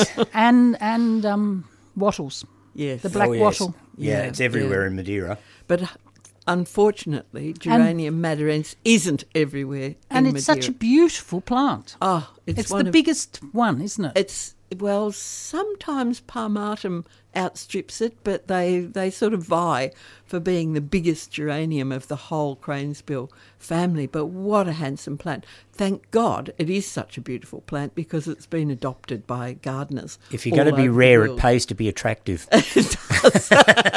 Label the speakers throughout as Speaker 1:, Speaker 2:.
Speaker 1: and wattles.
Speaker 2: Yes.
Speaker 1: The black wattle.
Speaker 3: Yeah, it's everywhere in Madeira.
Speaker 2: But unfortunately, Geranium madurense isn't everywhere
Speaker 1: And
Speaker 2: in
Speaker 1: it's
Speaker 2: Madeira.
Speaker 1: such a beautiful plant.
Speaker 2: Oh,
Speaker 1: It's the biggest one, isn't it?
Speaker 2: Well, sometimes Palmatum outstrips it, but they sort of vie for being the biggest geranium of the whole cranesbill family. But what a handsome plant. Thank God it is such a beautiful plant because it's been adopted by gardeners.
Speaker 3: If you're going to be rare, it pays to be attractive.
Speaker 2: It does.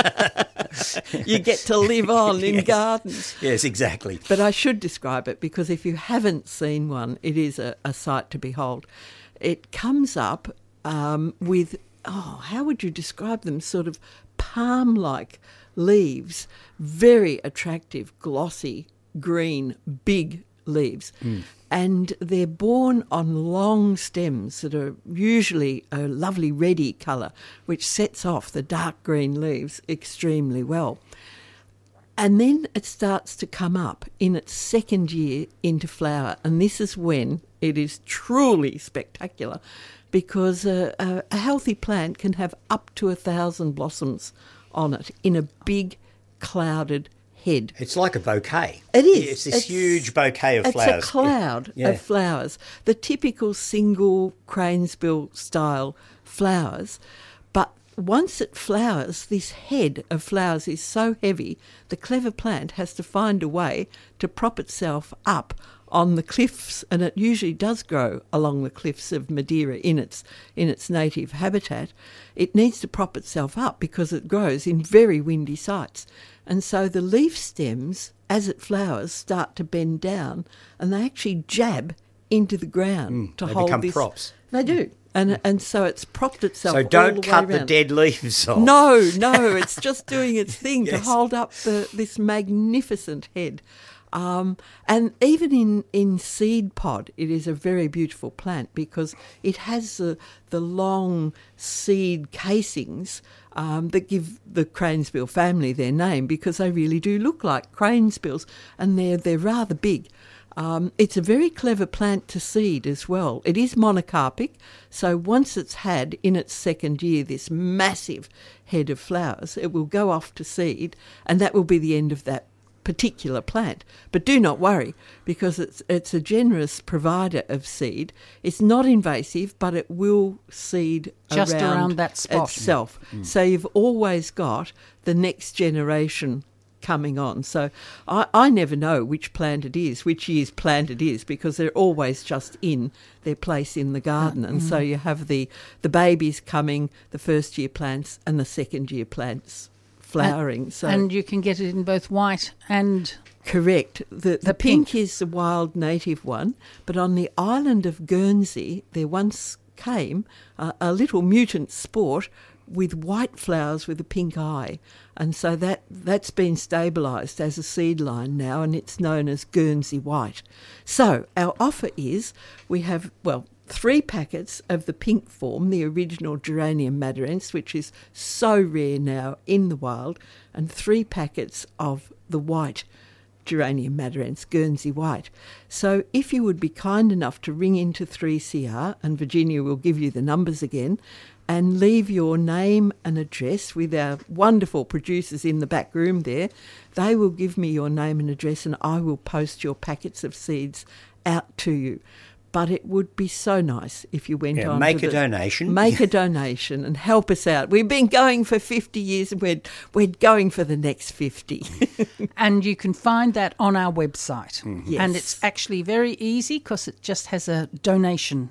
Speaker 2: You get to live on in gardens.
Speaker 3: Yes, exactly.
Speaker 2: But I should describe it because if you haven't seen one, it is a sight to behold. It comes up with, how would you describe them? Sort of palm-like leaves, very attractive, glossy, green, big leaves. And they're borne on long stems that are usually a lovely reddy colour, which sets off the dark green leaves extremely well. And then it starts to come up in its second year into flower, and this is when it is truly spectacular because a healthy plant can have up to 1,000 blossoms on it in a big clouded head.
Speaker 3: It's like a bouquet.
Speaker 2: It is.
Speaker 3: It's this huge bouquet of flowers.
Speaker 2: It's a cloud of flowers, the typical single cranesbill style flowers. But once it flowers, this head of flowers is so heavy, the clever plant has to find a way to prop itself up on the cliffs, and it usually does grow along the cliffs of Madeira in its native habitat. It needs to prop itself up because it grows in very windy sites. And so the leaf stems, as it flowers, start to bend down, and they actually jab into the ground to hold this.
Speaker 3: They become props.
Speaker 2: They do. And so it's propped itself
Speaker 3: So
Speaker 2: all
Speaker 3: don't
Speaker 2: the
Speaker 3: cut
Speaker 2: way
Speaker 3: the
Speaker 2: around.
Speaker 3: dead leaves off.
Speaker 2: No, it's just doing its thing to
Speaker 3: Yes.
Speaker 2: hold up this magnificent head. And even in seed pod, it is a very beautiful plant because it has the long seed casings that give the cranesbill family their name because they really do look like cranesbills, and they're rather big. It's a very clever plant to seed as well. It is monocarpic, so once it's had in its second year this massive head of flowers, it will go off to seed, and that will be the end of that particular plant. But do not worry, because it's a generous provider of seed. It's not invasive, but it will seed
Speaker 1: Just around that spot
Speaker 2: itself. So you've always got the next generation coming on. So I never know which year's plant it is, because they're always just in their place in the garden. And so you have the babies coming, the first year plants and the second year plants flowering.
Speaker 1: And you can get it in both white and...
Speaker 2: Correct. The pink is the wild native one, but on the island of Guernsey there once came a little mutant sport with white flowers with a pink eye, and so that's been stabilised as a seed line now, and it's known as Guernsey White. So our offer is we have 3 packets of the pink form, the original Geranium madurense, which is so rare now in the wild, and 3 packets of the white Geranium madurense, Guernsey White. So if you would be kind enough to ring into 3CR, and Virginia will give you the numbers again, and leave your name and address with our wonderful producers in the back room there, they will give me your name and address, and I will post your packets of seeds out to you. But it would be so nice if you went on
Speaker 3: make a donation.
Speaker 2: Make a donation and help us out. We've been going for 50 years and we're going for the next 50.
Speaker 1: And you can find that on our website.
Speaker 2: Yes.
Speaker 1: And it's actually very easy because it just has a donation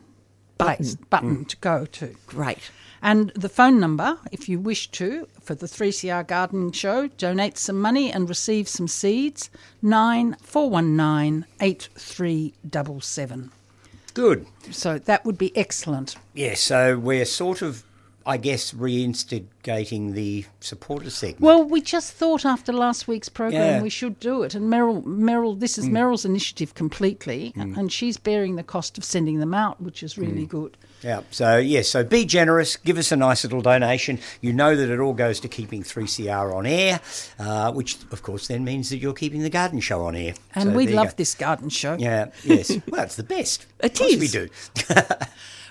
Speaker 1: button to go to.
Speaker 2: Great.
Speaker 1: And the phone number, if you wish to, for the 3CR Gardening Show, donate some money and receive some seeds, 9419 8377.
Speaker 3: Good.
Speaker 1: So that would be excellent.
Speaker 3: Yeah, so we're sort of, I guess, reinstigating the supporter segment.
Speaker 1: Well, we just thought after last week's program we should do it. And Meryl, this is Meryl's initiative completely, and she's bearing the cost of sending them out, which is really good.
Speaker 3: Yeah, so be generous, give us a nice little donation. You know that it all goes to keeping 3CR on air, which, of course, then means that you're keeping the garden show on air.
Speaker 1: And
Speaker 3: So
Speaker 1: we
Speaker 3: there you
Speaker 1: love
Speaker 3: go.
Speaker 1: this garden show.
Speaker 3: Yeah, yes. Well, it's the best.
Speaker 2: It
Speaker 3: Of course
Speaker 2: is.
Speaker 3: we do.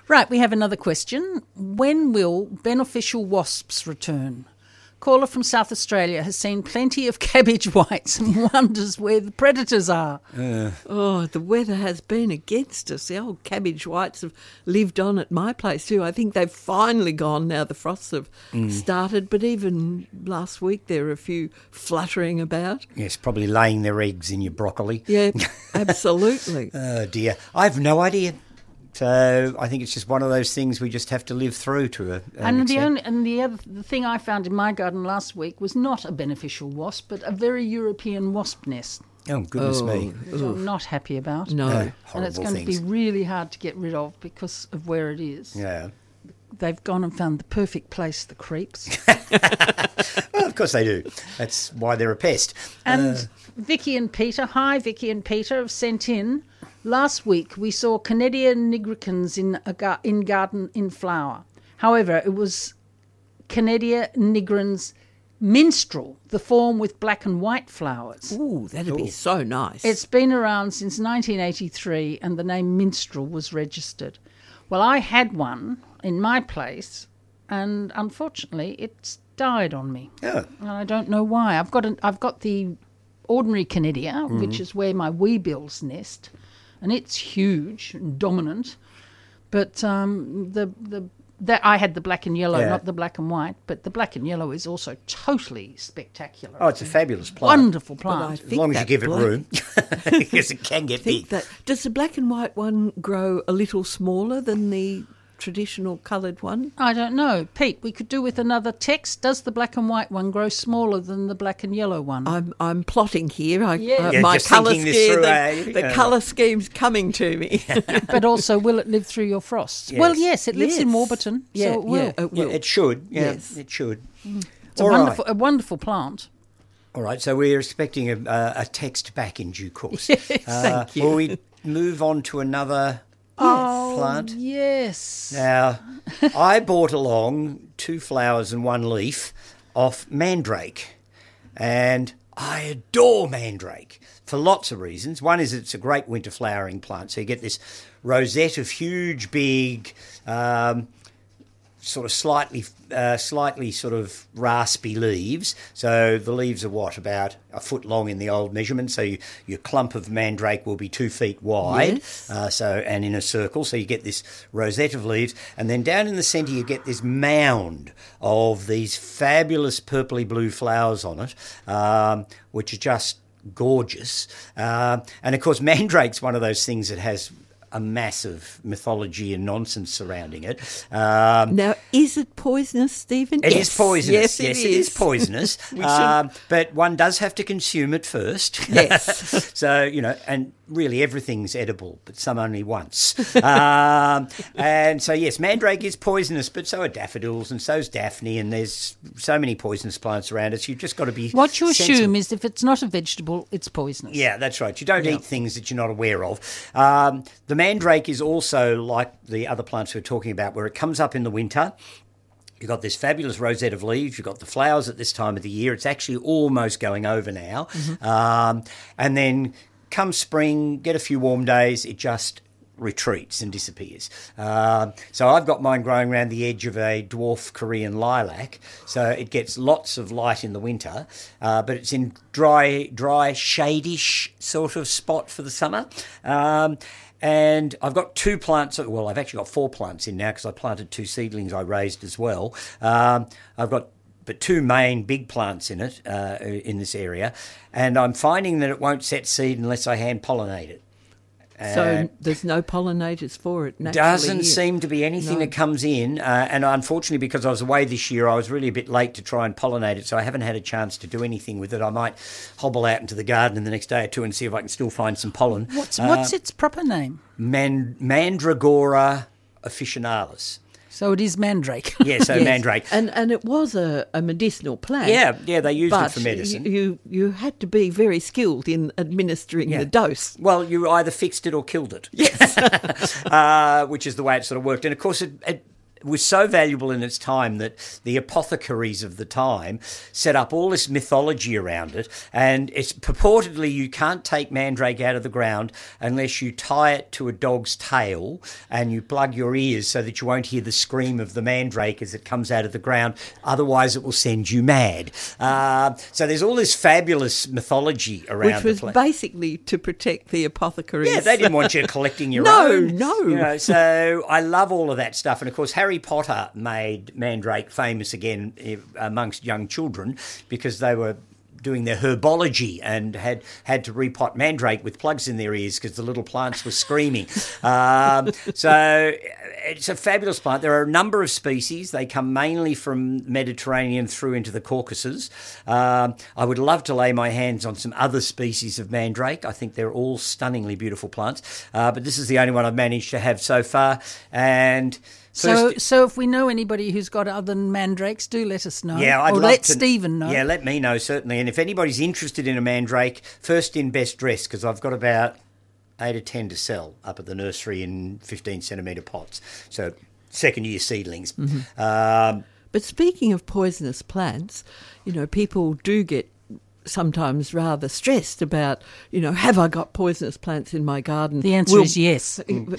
Speaker 1: Right, we have another question. When will beneficial wasps return? Caller from South Australia has seen plenty of cabbage whites and wonders where the predators are.
Speaker 2: Oh, the weather has been against us. The old cabbage whites have lived on at my place too. I think they've finally gone now the frosts have started, but even last week there were a few fluttering about.
Speaker 3: Yes, probably laying their eggs in your broccoli.
Speaker 2: Yeah, absolutely.
Speaker 3: Oh dear, I have no idea. So I think it's just one of those things we just have to live through to
Speaker 1: the thing I found in my garden last week was not a beneficial wasp, but a very European wasp nest,
Speaker 3: Oh, goodness me.
Speaker 1: which I'm not happy about.
Speaker 2: No.
Speaker 1: And
Speaker 3: Horrible
Speaker 1: it's going
Speaker 3: things.
Speaker 1: to be really hard to get rid of because of where it is.
Speaker 3: Yeah.
Speaker 1: They've gone and found the perfect place, the creeps.
Speaker 3: Well, of course they do. That's why they're a pest.
Speaker 1: And Vicky and Peter, have sent in. Last week we saw Canedia nigricans in garden in flower. However, it was Canedia nigrans minstrel, the form with black and white flowers.
Speaker 2: Ooh, that'd be so nice.
Speaker 1: It's been around since 1983 and the name minstrel was registered. Well, I had one in my place and unfortunately it's died on me.
Speaker 3: Oh.
Speaker 1: And I don't know why. I've got the ordinary Canedia, which is where my weebills nest, and it's huge and dominant. But I had the black and yellow,
Speaker 3: Yeah.
Speaker 1: not the black and white. But the black and yellow is also totally spectacular.
Speaker 3: Oh, it's a fabulous plant.
Speaker 1: Wonderful
Speaker 2: But I
Speaker 1: plant.
Speaker 3: As
Speaker 2: think
Speaker 3: long as you
Speaker 2: that
Speaker 3: give it
Speaker 2: black-
Speaker 3: room, because it can get big.
Speaker 2: Does the black and white one grow a little smaller than the traditional coloured one?
Speaker 1: I don't know. Pete, we could do with another text. Does the black and white one grow smaller than the black and yellow one?
Speaker 2: I'm plotting here.
Speaker 1: Yeah.
Speaker 2: My
Speaker 3: just
Speaker 2: colour
Speaker 3: thinking this
Speaker 2: scheme,
Speaker 3: through,
Speaker 2: the colour scheme's coming to me.
Speaker 1: But also, will it live through your frosts?
Speaker 3: Yes.
Speaker 1: Well, yes, it lives in
Speaker 2: Yes.
Speaker 1: Warburton,
Speaker 2: Yeah,
Speaker 1: so it will.
Speaker 2: yeah, it
Speaker 3: Yeah,
Speaker 2: will.
Speaker 3: it should. Yeah,
Speaker 2: Yes.
Speaker 3: it should.
Speaker 1: It's a wonderful plant.
Speaker 3: All right, so we're expecting a text back in due course.
Speaker 2: Thank you.
Speaker 3: Will we move on to another plant?
Speaker 1: Yes.
Speaker 3: Now, I brought along 2 flowers and 1 leaf off mandrake, and I adore mandrake for lots of reasons. One is it's a great winter flowering plant, so you get this rosette of huge, big, sort of slightly sort of raspy leaves. So the leaves are about a foot long in the old measurement. So your clump of mandrake will be 2 feet wide.
Speaker 2: Yes.
Speaker 3: And in a circle. So you get this rosette of leaves, and then down in the centre you get this mound of these fabulous purpley blue flowers on it, which are just gorgeous. And of course, mandrake's one of those things that has a massive mythology and nonsense surrounding it.
Speaker 2: Now, is it poisonous, Stephen?
Speaker 3: It is poisonous.
Speaker 2: Yes,
Speaker 3: it is poisonous. But one does have to consume it first.
Speaker 2: Yes.
Speaker 3: So, and really everything's edible, but some only once. And so, yes, mandrake is poisonous, but so are daffodils and so's Daphne, and there's so many poisonous plants around us. You've just got to be
Speaker 1: What you
Speaker 3: sensible.
Speaker 1: assume is if it's not a vegetable, it's poisonous.
Speaker 3: Yeah, that's right. You don't eat things that you're not aware of. The mandrake is also like the other plants we're talking about, where it comes up in the winter. You've got this fabulous rosette of leaves. You've got the flowers at this time of the year. It's actually almost going over now. And then come spring, get a few warm days, it just retreats and disappears. So I've got mine growing around the edge of a dwarf Korean lilac, so it gets lots of light in the winter, but it's in dry, shadish sort of spot for the summer. And I've got 2 plants. Well, I've actually got 4 plants in now because I planted 2 seedlings I raised as well. I've got 2 main big plants in it, in this area, and I'm finding that it won't set seed unless I hand pollinate it.
Speaker 2: So there's no pollinators for it naturally.
Speaker 3: Doesn't
Speaker 2: here.
Speaker 3: seem to be anything that comes in, and unfortunately, because I was away this year, I was really a bit late to try and pollinate it, so I haven't had a chance to do anything with it. I might hobble out into the garden in the next day or 2 and see if I can still find some pollen.
Speaker 1: What's its proper name?
Speaker 3: Mandragora officinalis.
Speaker 1: So it is mandrake.
Speaker 3: Yeah, so
Speaker 2: Yes.
Speaker 3: mandrake.
Speaker 2: And it was a medicinal plant.
Speaker 3: Yeah, they used
Speaker 2: but
Speaker 3: it for medicine.
Speaker 2: You had to be very skilled in administering the dose.
Speaker 3: Well, you either fixed it or killed it. Yes. Which is the way it sort of worked. And, of course, was so valuable in its time that the apothecaries of the time set up all this mythology around it. And it's purportedly you can't take mandrake out of the ground unless you tie it to a dog's tail and you plug your ears so that you won't hear the scream of the mandrake as it comes out of the ground. Otherwise, it will send you mad. So there's all this fabulous mythology around
Speaker 2: which was basically to protect the apothecaries.
Speaker 3: Yeah, they didn't want you collecting your own. No. So I love all of that stuff. And, of course, Harry Potter made mandrake famous again amongst young children because they were doing their herbology and had to repot mandrake with plugs in their ears because the little plants were screaming. So it's a fabulous plant. There are a number of species. They come mainly from Mediterranean through into the Caucasus. I would love to lay my hands on some other species of mandrake. I think they're all stunningly beautiful plants. But this is the only one I've managed to have so far. And
Speaker 1: so if we know anybody who's got other than mandrakes, do let us know.
Speaker 3: Yeah,
Speaker 1: I'd let Stephen know.
Speaker 3: Yeah, let me know, certainly. And if anybody's interested in a mandrake, first in, best dressed, because I've got about 8 or 10 to sell up at the nursery in 15-centimetre pots. So second-year seedlings.
Speaker 2: Mm-hmm. But speaking of poisonous plants, people do get sometimes rather stressed about, have I got poisonous plants in my garden?
Speaker 1: The answer is yes.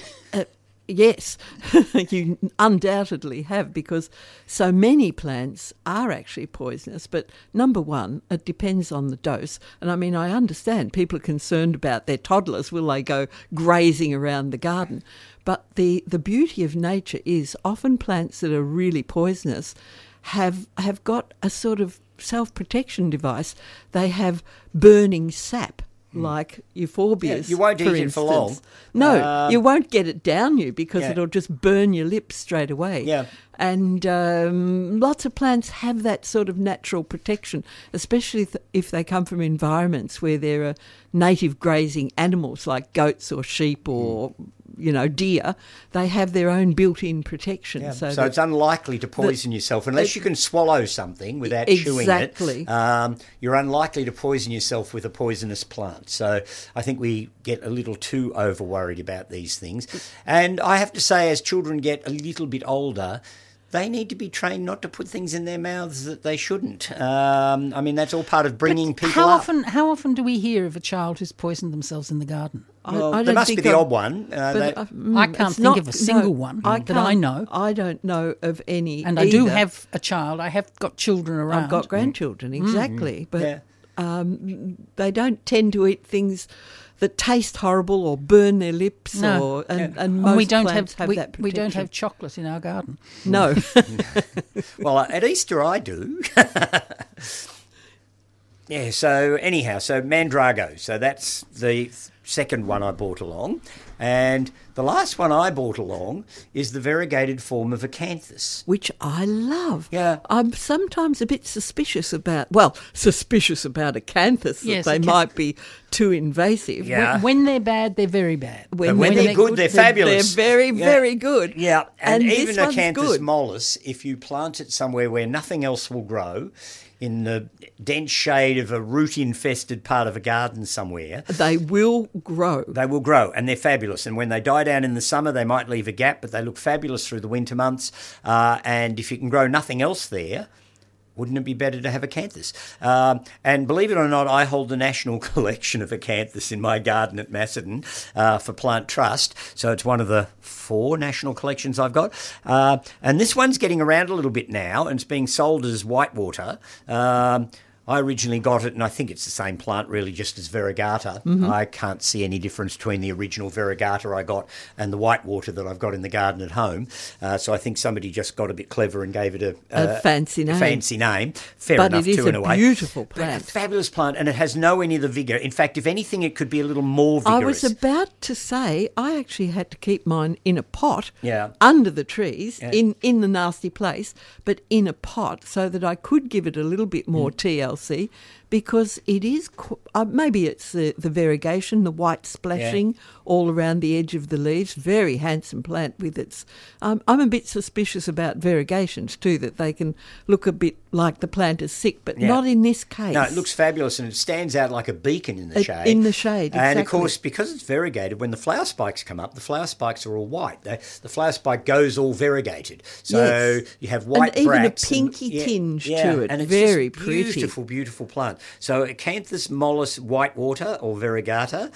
Speaker 2: Yes, you undoubtedly have, because so many plants are actually poisonous. But number one, it depends on the dose. And I mean, I understand people are concerned about their toddlers. Will they go grazing around the garden? But the beauty of nature is often plants that are really poisonous have got a sort of self-protection device. They have burning sap. Like euphorbias,
Speaker 3: yeah, you won't eat it for long.
Speaker 2: No, you won't get it down you because it'll just burn your lips straight away.
Speaker 3: Yeah.
Speaker 2: And lots of plants have that sort of natural protection, especially if they come from environments where there are native grazing animals like goats or sheep or deer. They have their own built-in protection.
Speaker 3: Yeah. So it's unlikely to poison yourself unless you can swallow something without chewing it. You're unlikely to poison yourself with a poisonous plant. So I think we get a little too over-worried about these things. And I have to say, as children get a little bit older, they need to be trained not to put things in their mouths that they shouldn't. I mean, that's all part of bringing people up.
Speaker 1: How often do we hear of a child who's poisoned themselves in the garden?
Speaker 3: Well, there must be the odd one.
Speaker 1: I can't think of a single one that I know.
Speaker 2: I don't know of any.
Speaker 1: And I do have a child. I have got children around.
Speaker 2: I've got grandchildren, exactly. But they don't tend to eat things that taste horrible or burn their lips.
Speaker 1: No.
Speaker 2: And most
Speaker 1: we don't
Speaker 2: plants have that protection.
Speaker 1: We don't have chocolate in our garden.
Speaker 2: No.
Speaker 3: Well, at Easter I do. Yeah, so anyhow, so Mandrago. So that's the second one I brought along. And the last one I brought along is the variegated form of acanthus.
Speaker 2: Which I love.
Speaker 3: Yeah.
Speaker 2: I'm sometimes a bit suspicious about acanthus,
Speaker 1: yes,
Speaker 2: that they might be too invasive.
Speaker 3: Yeah.
Speaker 1: When they're bad, they're very bad.
Speaker 3: When they're good, they're fabulous.
Speaker 2: They're very, very good.
Speaker 3: Yeah, and even
Speaker 2: this one's
Speaker 3: Acanthus
Speaker 2: good.
Speaker 3: mollis, if you plant it somewhere where nothing else will grow, in the dense shade of a root-infested part of a garden somewhere,
Speaker 2: they will grow.
Speaker 3: They will grow, and they're fabulous. And when they die down in the summer, they might leave a gap, but they look fabulous through the winter months. And if you can grow nothing else there, wouldn't it be better to have acanthus? And believe it or not, I hold the national collection of acanthus in my garden at Macedon for Plant Trust. So it's one of the 4 national collections I've got. And this one's getting around a little bit now, and it's being sold as whitewater. I originally got it, and I think it's the same plant really, just as variegata. Mm-hmm. I can't see any difference between the original variegata I got and the whitewater that I've got in the garden at home. So I think somebody just got a bit clever and gave it a
Speaker 2: fancy name.
Speaker 3: Fair enough, too, in a way.
Speaker 2: But it is a beautiful plant.
Speaker 3: A fabulous plant, and it has no any of the vigour. In fact, if anything, it could be a little more vigorous.
Speaker 2: I was about to say, I actually had to keep mine in a pot
Speaker 3: under
Speaker 2: the trees, in the nasty place, but in a pot, so that I could give it a little bit more TLC, because it is, maybe it's the variegation, the white splashing all around the edge of the leaves. Very handsome plant with its... I'm a bit suspicious about variegations too, that they can look a bit like the plant is sick, but not in this case.
Speaker 3: No, it looks fabulous and it stands out like a beacon in the shade.
Speaker 2: In the shade, exactly.
Speaker 3: And of course, because it's variegated, when the flower spikes come up, the flower spikes are all white. The flower spike goes all variegated. So you have white
Speaker 2: and even
Speaker 3: bracts.
Speaker 2: A pinky tinge to it.
Speaker 3: And it's
Speaker 2: very
Speaker 3: just
Speaker 2: pretty.
Speaker 3: Beautiful, beautiful plant. So Acanthus mollis whitewater or variegata.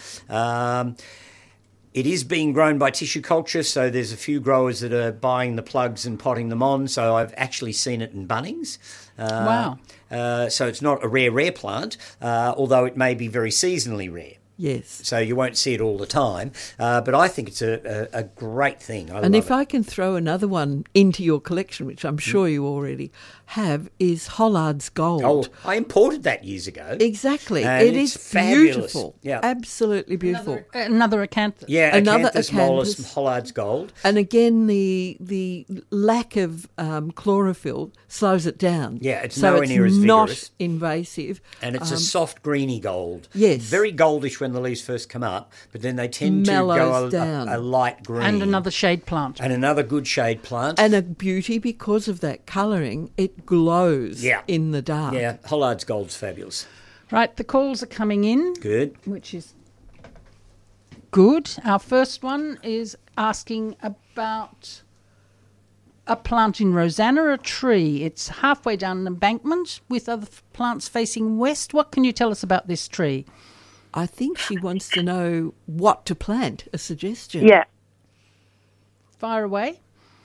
Speaker 3: It is being grown by tissue culture, so there's a few growers that are buying the plugs and potting them on. So I've actually seen it in Bunnings.
Speaker 1: Wow.
Speaker 3: So it's not a rare plant, although it may be very seasonally rare.
Speaker 2: Yes.
Speaker 3: So you won't see it all the time. But I think it's a great thing. I love
Speaker 2: I can throw another one into your collection, which I'm sure you already have, is Hollard's Gold.
Speaker 3: Oh, I imported that years ago.
Speaker 2: Exactly.
Speaker 3: And
Speaker 2: it is
Speaker 3: fabulous.
Speaker 2: Beautiful.
Speaker 3: Yeah.
Speaker 2: Absolutely beautiful.
Speaker 1: Another acanthus.
Speaker 3: Yeah,
Speaker 2: Another
Speaker 3: Acanthus mollis, Hollard's Gold.
Speaker 2: And again, the lack of chlorophyll slows it down.
Speaker 3: Yeah, it's
Speaker 2: so
Speaker 3: nowhere near as vigorous.
Speaker 2: Not invasive.
Speaker 3: And it's a soft greeny gold.
Speaker 2: Yes.
Speaker 3: Very goldish when the leaves first come up, but then they tend
Speaker 2: Mellows
Speaker 3: to go
Speaker 2: down.
Speaker 3: a light green.
Speaker 1: And another shade plant.
Speaker 3: And another good shade plant.
Speaker 2: And a beauty because of that colouring. It glows in the dark.
Speaker 3: Yeah, Hollard's Gold's fabulous.
Speaker 1: Right, the calls are coming in.
Speaker 3: Good.
Speaker 1: Which is good. Our first one is asking about a plant in Rosanna, a tree. It's halfway down an embankment with other plants facing west. What can you tell us about this tree?
Speaker 2: I think she wants to know what to plant, a suggestion.
Speaker 4: Yeah.
Speaker 1: Fire away.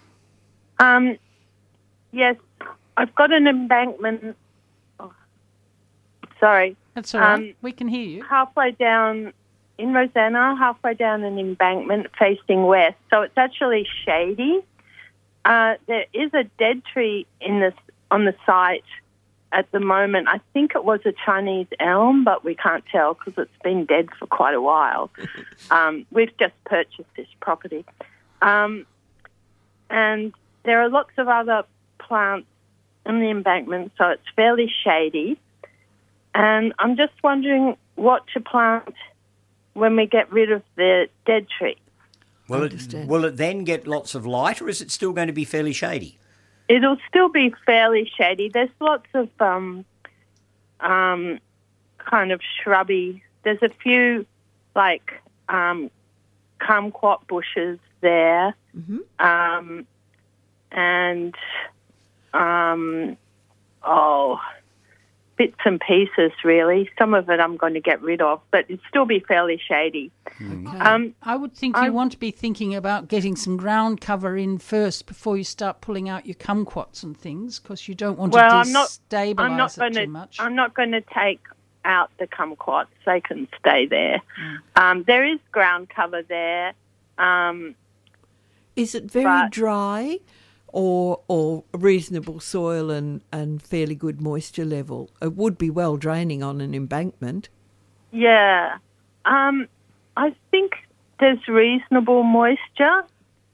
Speaker 4: Yes, I've got an embankment. Oh, sorry.
Speaker 1: That's all right. We can hear you.
Speaker 4: Halfway down in Rosanna, halfway down an embankment facing west. So it's actually shady. There is a dead tree on the site at the moment. I think it was a Chinese elm, but we can't tell because it's been dead for quite a while. We've just purchased this property. And there are lots of other plants in the embankment, so it's fairly shady. And I'm just wondering what to plant when we get rid of the dead tree.
Speaker 3: Will it then get lots of light, or is it still going to be fairly shady?
Speaker 4: It'll still be fairly shady. There's lots of kind of shrubby. There's a few like kumquat bushes there, and bits and pieces really. Some of it I'm going to get rid of, but it'll still be fairly shady.
Speaker 1: Okay. I would think you want to be thinking about getting some ground cover in first before you start pulling out your kumquats and things, because you don't want to destabilise it too much.
Speaker 4: I'm not going to take out the kumquats. They can stay there. There is ground cover there.
Speaker 2: Is it very dry or reasonable soil and fairly good moisture level? It would be well draining on an embankment.
Speaker 4: Yeah. I think there's reasonable moisture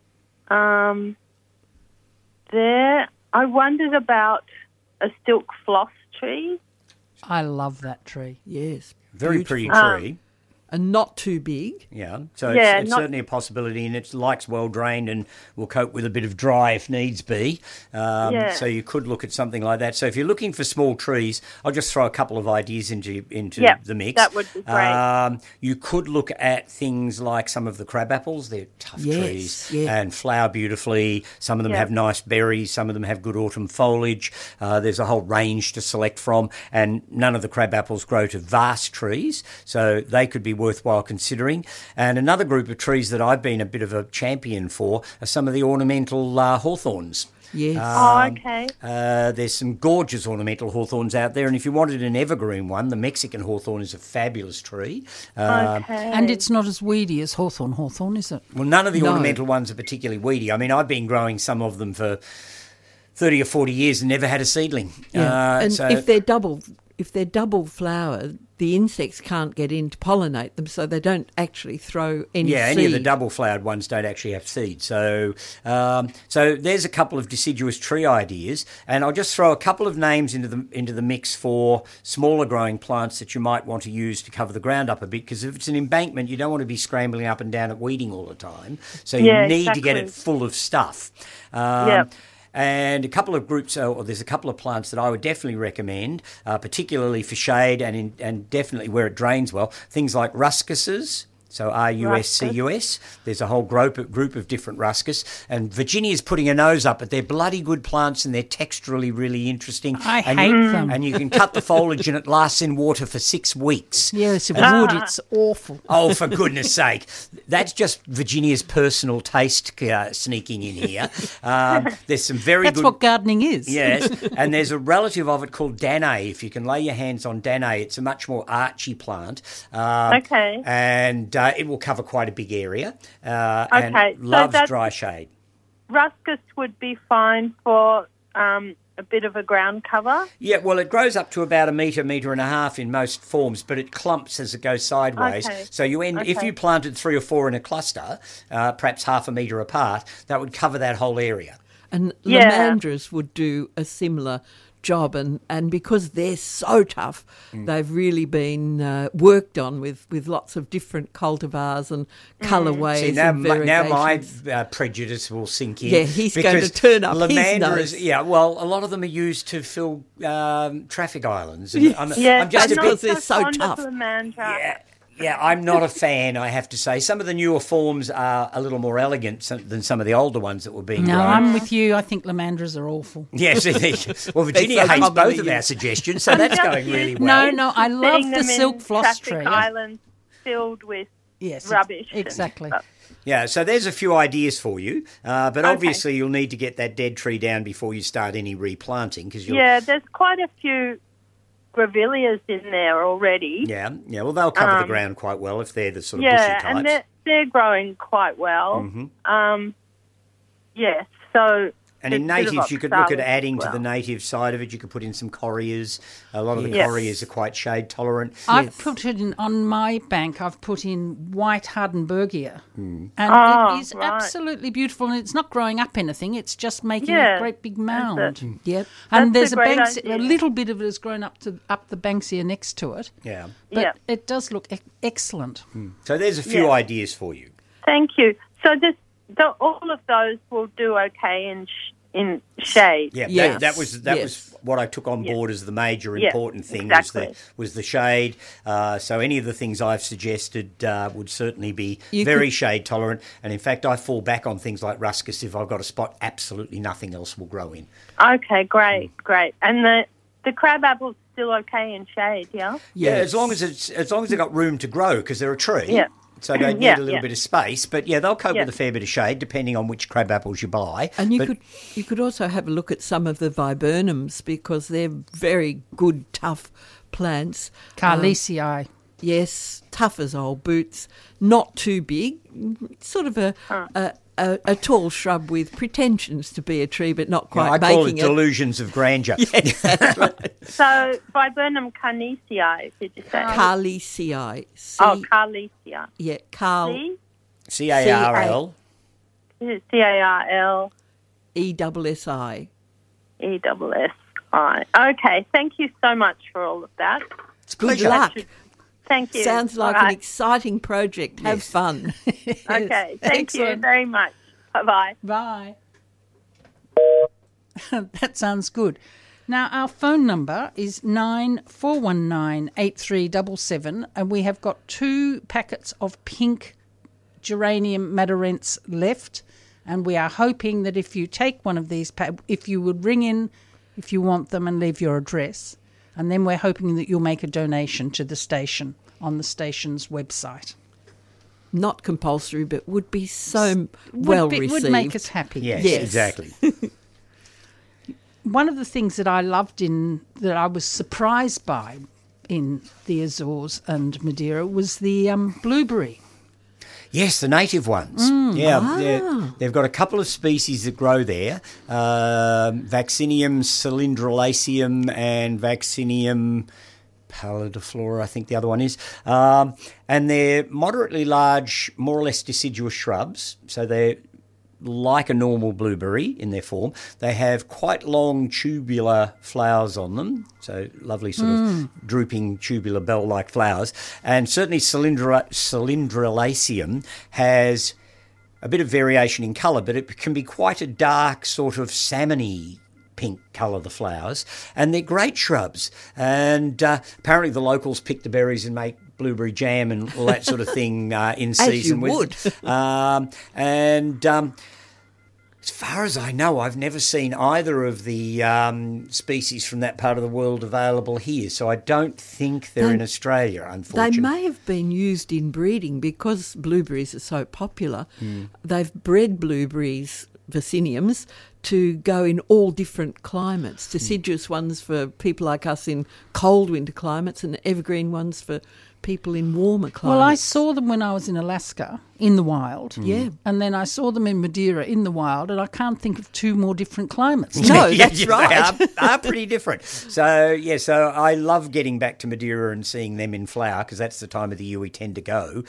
Speaker 4: there. I wondered about a silk floss tree.
Speaker 1: I love that tree.
Speaker 2: Yes.
Speaker 3: Very pretty tree.
Speaker 2: And not too big.
Speaker 3: Yeah, so it's certainly a possibility, and it likes well drained and will cope with a bit of dry if needs be. So you could look at something like that. So if you're looking for small trees, I'll just throw a couple of ideas into the mix.
Speaker 4: That would be great.
Speaker 3: You could look at things like some of the crab apples. They're tough trees and flower beautifully. Some of them have nice berries. Some of them have good autumn foliage. There's a whole range to select from, and none of the crab apples grow to vast trees, so they could be worthwhile considering. And another group of trees that I've been a bit of a champion for are some of the ornamental hawthorns.
Speaker 2: Yes.
Speaker 4: Okay.
Speaker 3: There's some gorgeous ornamental hawthorns out there, and if you wanted an evergreen one, the Mexican hawthorn is a fabulous tree.
Speaker 1: And it's not as weedy as hawthorn, is it?
Speaker 3: Well, none of the ornamental ones are particularly weedy. I mean, I've been growing some of them for 30 or 40 years and never had a seedling.
Speaker 2: Yeah. And if they're double if they're double flowered, the insects can't get in to pollinate them, so they don't actually throw any seed.
Speaker 3: Any of the double-flowered ones don't actually have seed. So there's a couple of deciduous tree ideas, and I'll just throw a couple of names into the mix for smaller growing plants that you might want to use to cover the ground up a bit, because if it's an embankment, you don't want to be scrambling up and down at weeding all the time. So you need to get it full of stuff. And a couple of groups, or there's a couple of plants that I would definitely recommend, particularly for shade and definitely where it drains well. Things like ruscuses, so Ruscus. There's a whole group of different ruscus. And Virginia's putting her nose up, but they're bloody good plants and they're texturally really interesting.
Speaker 1: I hate them.
Speaker 3: And you can cut the foliage and it lasts in water for 6 weeks.
Speaker 1: Yes, it would. It's awful.
Speaker 3: Oh, for goodness sake. That's just Virginia's personal taste sneaking in here. There's some very
Speaker 1: That's
Speaker 3: good...
Speaker 1: what gardening is.
Speaker 3: Yes, and there's a relative of it called Danae. If you can lay your hands on Danae, it's a much more archy plant.
Speaker 4: Okay.
Speaker 3: And it will cover quite a big area and loves dry shade.
Speaker 4: Ruscus would be fine for a bit of a ground cover.
Speaker 3: Yeah, well, it grows up to about a metre and a half in most forms, but it clumps as it goes sideways.
Speaker 4: Okay.
Speaker 3: So if you planted 3 or 4 in a cluster, perhaps half a metre apart, that would cover that whole area.
Speaker 2: And Lomandras would do a similar job, and because they're so tough, they've really been worked on with lots of different cultivars and colourways.
Speaker 3: See, now
Speaker 2: and variegations.
Speaker 3: my prejudice will sink in.
Speaker 2: Yeah, he's going to turn up his nose.
Speaker 3: Yeah, well, a lot of them are used to fill traffic islands. And I'm
Speaker 2: just because they're so
Speaker 4: fond
Speaker 2: tough.
Speaker 4: of Lomandra.
Speaker 3: Yeah, I'm not a fan, I have to say. Some of the newer forms are a little more elegant than some of the older ones that were being grown.
Speaker 1: No, I'm with you. I think Lomandras are awful.
Speaker 3: Yes, well, Virginia hates both of our suggestions, so that's going really well.
Speaker 1: No, I love the silk floss
Speaker 4: tree.
Speaker 1: tree.
Speaker 4: Islands filled with rubbish.
Speaker 1: Exactly.
Speaker 3: Yeah, so there's a few ideas for you, but obviously you'll need to get that dead tree down before you start any replanting.
Speaker 4: There's quite a few grevilleas in there already.
Speaker 3: Yeah, well, they'll cover the ground quite well if they're the sort of bushy types.
Speaker 4: Yeah, and they're growing quite well.
Speaker 3: Mm-hmm.
Speaker 4: So...
Speaker 3: And in natives, you could look at adding to the native side of it. You could put in some correas. A lot of the correas are quite shade tolerant.
Speaker 1: I've put it in on my bank. I've put in white Hardenbergia, and it is absolutely beautiful. And it's not growing up anything; it's just making a great big mound.
Speaker 2: Yep.
Speaker 1: And there's a little bit of it has grown up the Banksia next to it.
Speaker 3: Yeah,
Speaker 1: but it does look excellent.
Speaker 3: So there's a few ideas for you.
Speaker 4: Thank you. So all of those will do okay in shade.
Speaker 3: Yeah, that was what I took on board as the major important thing was the shade. So any of the things I've suggested would certainly be very shade tolerant. And in fact, I fall back on things like ruscus if I've got a spot absolutely nothing else will grow in.
Speaker 4: Okay, great. And the crab apple's still okay in shade, yeah?
Speaker 3: Yeah, as long as they've got room to grow because they're a tree.
Speaker 4: Yeah.
Speaker 3: So they need a little bit of space, but they'll cope with a fair bit of shade depending on which crab apples you buy.
Speaker 2: And you could also have a look at some of the viburnums because they're very good, tough plants.
Speaker 1: Carlesii.
Speaker 2: Yes, tough as old boots, not too big, sort of a tall shrub with pretensions to be a tree, but not quite
Speaker 3: I call
Speaker 2: making
Speaker 3: it delusions of grandeur.
Speaker 2: Yes, that's right.
Speaker 4: So, viburnum carnesii, did you say?
Speaker 2: Carlesii.
Speaker 4: Carlesii.
Speaker 2: Yeah, Carl.
Speaker 3: C-A-R-L.
Speaker 4: C-A-R-L.
Speaker 2: E-double-S-I.
Speaker 4: E-double-S-I. Okay, thank you so much for all of that.
Speaker 3: It's
Speaker 2: Good luck.
Speaker 4: Thank you.
Speaker 2: Sounds like an exciting project. Have fun.
Speaker 4: Okay, thank you very much. Bye-bye.
Speaker 1: Bye. That sounds good. Now, our phone number is 94198377, and we have got 2 packets of pink geranium madurence left, and we are hoping that if you take one of these, if you would ring in if you want them and leave your address, and then we're hoping that you'll make a donation to the station on the station's website.
Speaker 2: Not compulsory, but would be so well received.
Speaker 1: Would make us happy.
Speaker 3: Yes. Exactly.
Speaker 1: One of the things that I loved that I was surprised by in the Azores and Madeira was the blueberry.
Speaker 3: Yes, the native ones. They've got a couple of species that grow there, Vaccinium cylindrolaceum and Vaccinium pallidiflora, I think the other one is. And they're moderately large, more or less deciduous shrubs, so they're like a normal blueberry in their form. They have quite long tubular flowers on them, so lovely sort of drooping tubular bell-like flowers. And certainly cylindrolaceum has a bit of variation in colour, but it can be quite a dark sort of salmony pink colour, the flowers. And they're great shrubs. And apparently the locals pick the berries and make blueberry jam and all that sort of thing in season.
Speaker 2: As you would.
Speaker 3: As far as I know, I've never seen either of the species from that part of the world available here, so I don't think they're in Australia, unfortunately.
Speaker 2: They may have been used in breeding because blueberries are so popular. They've bred blueberries, Vacciniums, to go in all different climates. Deciduous ones for people like us in cold winter climates and evergreen ones for people in warmer climates.
Speaker 1: Well, I saw them when I was in Alaska in the wild.
Speaker 2: Yeah.
Speaker 1: And then I saw them in Madeira in the wild, and I can't think of two more different climates.
Speaker 2: No, that's right.
Speaker 3: They are pretty different. So I love getting back to Madeira and seeing them in flower because that's the time of the year we tend to go.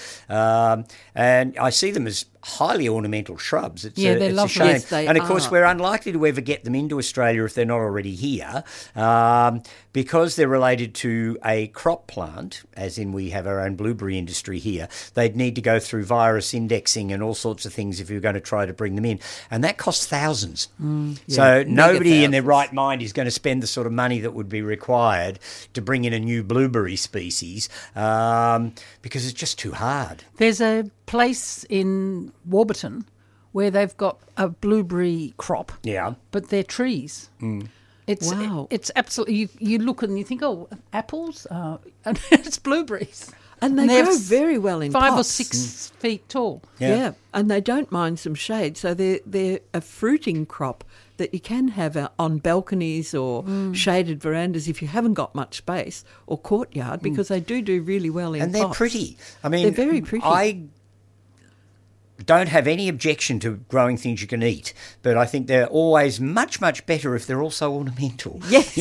Speaker 3: And I see them as highly ornamental shrubs. It's
Speaker 1: they're
Speaker 3: it's
Speaker 1: lovely.
Speaker 3: a shame.
Speaker 2: Yes, they
Speaker 3: and of course,
Speaker 2: are.
Speaker 3: we're unlikely to ever get them into Australia if they're not already here, because they're related to a crop plant, as in we have our own blueberry industry here. They'd need to go through virus indexing and all sorts of things if you were going to try to bring them in, and that costs thousands. So nobody in their right mind is going to spend the sort of money that would be required to bring in a new blueberry species because it's just too hard.
Speaker 1: There's a place in Warburton where they've got a blueberry crop,
Speaker 3: Yeah.
Speaker 1: but they're trees. It's
Speaker 2: Wow.
Speaker 1: It's absolutely. You look and you think, oh, apples, and it's blueberries,
Speaker 2: And they
Speaker 1: they're
Speaker 2: grow very well in
Speaker 1: 5 or
Speaker 2: pots.
Speaker 1: 6 feet tall.
Speaker 2: Yeah, and they don't mind some shade, so they're a fruiting crop that you can have on balconies or shaded verandas if you haven't got much space, or courtyard, because they do really well in
Speaker 3: And
Speaker 2: pots.
Speaker 3: they're pretty. I mean,
Speaker 2: They're very pretty.
Speaker 3: I don't have any objection to growing things you can eat, but I think they're always much, much better if they're also ornamental.
Speaker 2: Yes.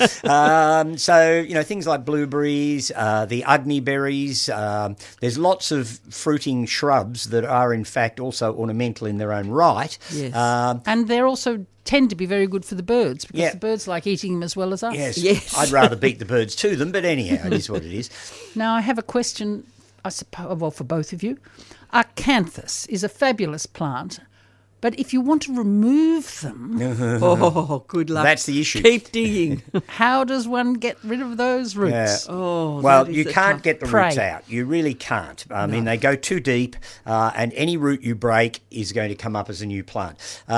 Speaker 3: So things like blueberries, the Agni berries, there's lots of fruiting shrubs that are in fact also ornamental in their own right.
Speaker 2: Yes.
Speaker 1: And they're also tend to be very good for the birds because
Speaker 3: Yeah.
Speaker 1: the birds like eating them as well as us.
Speaker 2: Yes.
Speaker 3: I'd rather beat the birds to them, but anyhow, it is what it is.
Speaker 1: Now, I have a question, I suppose, well, for both of you. Acanthus is a fabulous plant, but if you want to remove them,
Speaker 2: Oh, good luck.
Speaker 3: That's the issue.
Speaker 2: Keep digging.
Speaker 1: how does one get rid of those roots?
Speaker 2: Oh,
Speaker 3: Well,
Speaker 2: that is
Speaker 3: you
Speaker 2: a
Speaker 3: can't
Speaker 2: tough-
Speaker 3: get the
Speaker 1: prey.
Speaker 3: roots out. You really can't. I mean, they go too deep, and any root you break is going to come up as a new plant.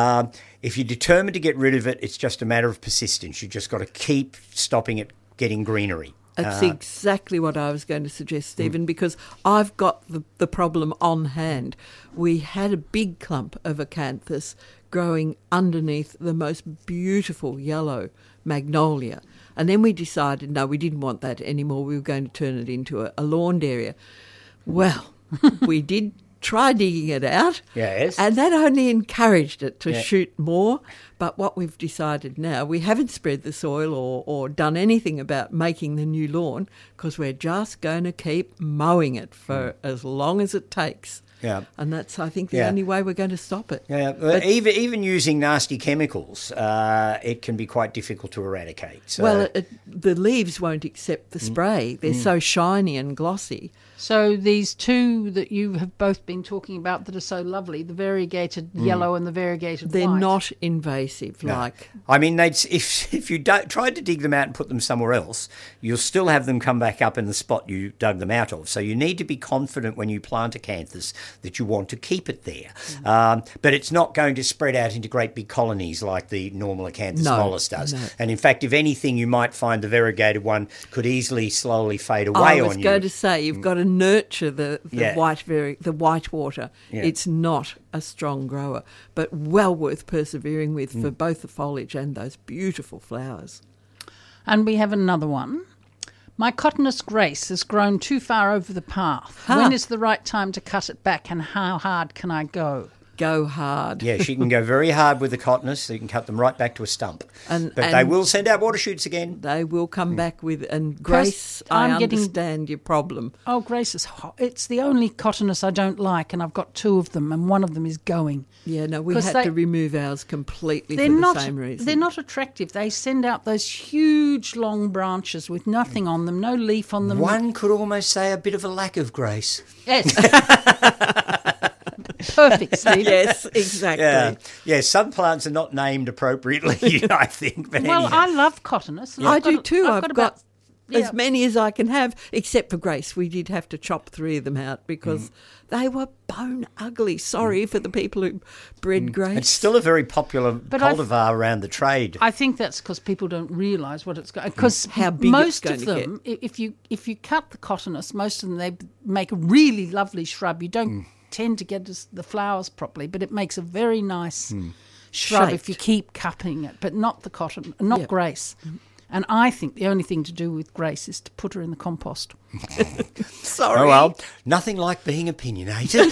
Speaker 3: If you're determined to get rid of it, it's just a matter of persistence. You've just got to keep stopping it getting greenery.
Speaker 2: That's exactly what I was going to suggest, Stephen, because I've got the problem on hand. We had a big clump of acanthus growing underneath the most beautiful yellow magnolia. And then we decided, no, we didn't want that anymore. We were going to turn it into a lawned area. Well, we did try digging it out.
Speaker 3: Yes.
Speaker 2: And that only encouraged it to
Speaker 3: Yeah.
Speaker 2: shoot more. But what we've decided now, we haven't spread the soil or done anything about making the new lawn because we're just going to keep mowing it for as long as it takes.
Speaker 3: Yeah.
Speaker 2: And that's, I think, the
Speaker 3: Yeah.
Speaker 2: only way we're going to stop it.
Speaker 3: Yeah, even using nasty chemicals, it can be quite difficult to eradicate. So,
Speaker 2: Well, the leaves won't accept the spray. They're so shiny and glossy.
Speaker 1: So these two that you have both been talking about that are so lovely, the variegated yellow and the variegated
Speaker 2: They're
Speaker 1: white.
Speaker 2: not invasive like...
Speaker 3: I mean, if you tried to dig them out and put them somewhere else, you'll still have them come back up in the spot you dug them out of. So you need to be confident when you plant acanthus that you want to keep it there. But it's not going to spread out into great big colonies like the normal acanthus mollis does.
Speaker 2: No.
Speaker 3: And in fact, if anything, you might find the variegated one could easily slowly fade away
Speaker 2: I
Speaker 3: on
Speaker 2: was
Speaker 3: you.
Speaker 2: going to say, you've got to nurture the
Speaker 3: Yeah.
Speaker 2: white water.
Speaker 3: Yeah.
Speaker 2: It's not a strong grower, but well worth persevering with for both the foliage and those beautiful flowers.
Speaker 1: And we have another one, My Cotinus Grace has grown too far over the path.
Speaker 2: Huh.
Speaker 1: When is the right time to cut it back, and how hard can I go?
Speaker 2: Go hard.
Speaker 3: Yeah, she can go very hard with the cotinus, so you can cut them right back to a stump. But they will send out water shoots again.
Speaker 2: They will come back with, and Grace, I understand your problem.
Speaker 1: Oh, Grace is hot. It's the only Cotinus I don't like, and I've got two of them, and one of them is going.
Speaker 2: Yeah, no, we had to remove ours completely for the same reason.
Speaker 1: They're not attractive. They send out those huge long branches with nothing on them, no leaf on them.
Speaker 3: One could almost say a bit of a lack of grace.
Speaker 1: Yes. Perfect, Steve.
Speaker 2: Yes, exactly.
Speaker 3: Yeah, some plants are not named appropriately, I think. But
Speaker 1: Well,
Speaker 3: anyhow.
Speaker 1: I love Cotinus.
Speaker 2: I do too. I've got
Speaker 1: about
Speaker 2: as many as I can have, except for Grace. We did have to chop 3 of them out because they were bone ugly. Sorry for the people who bred Grace.
Speaker 3: It's still a very popular cultivar around the trade.
Speaker 1: I think that's because people don't realise what it's going. Because
Speaker 2: How big
Speaker 1: most
Speaker 2: it's
Speaker 1: of
Speaker 2: going to
Speaker 1: them, if you cut the Cotinus, most of them they make a really lovely shrub. You don't tend to get the flowers properly, but it makes a very nice shrub if you keep cupping it. But not the cotton, not Grace. And I think the only thing to do with Grace is to put her in the compost.
Speaker 2: Sorry.
Speaker 3: Oh, well, nothing like being opinionated.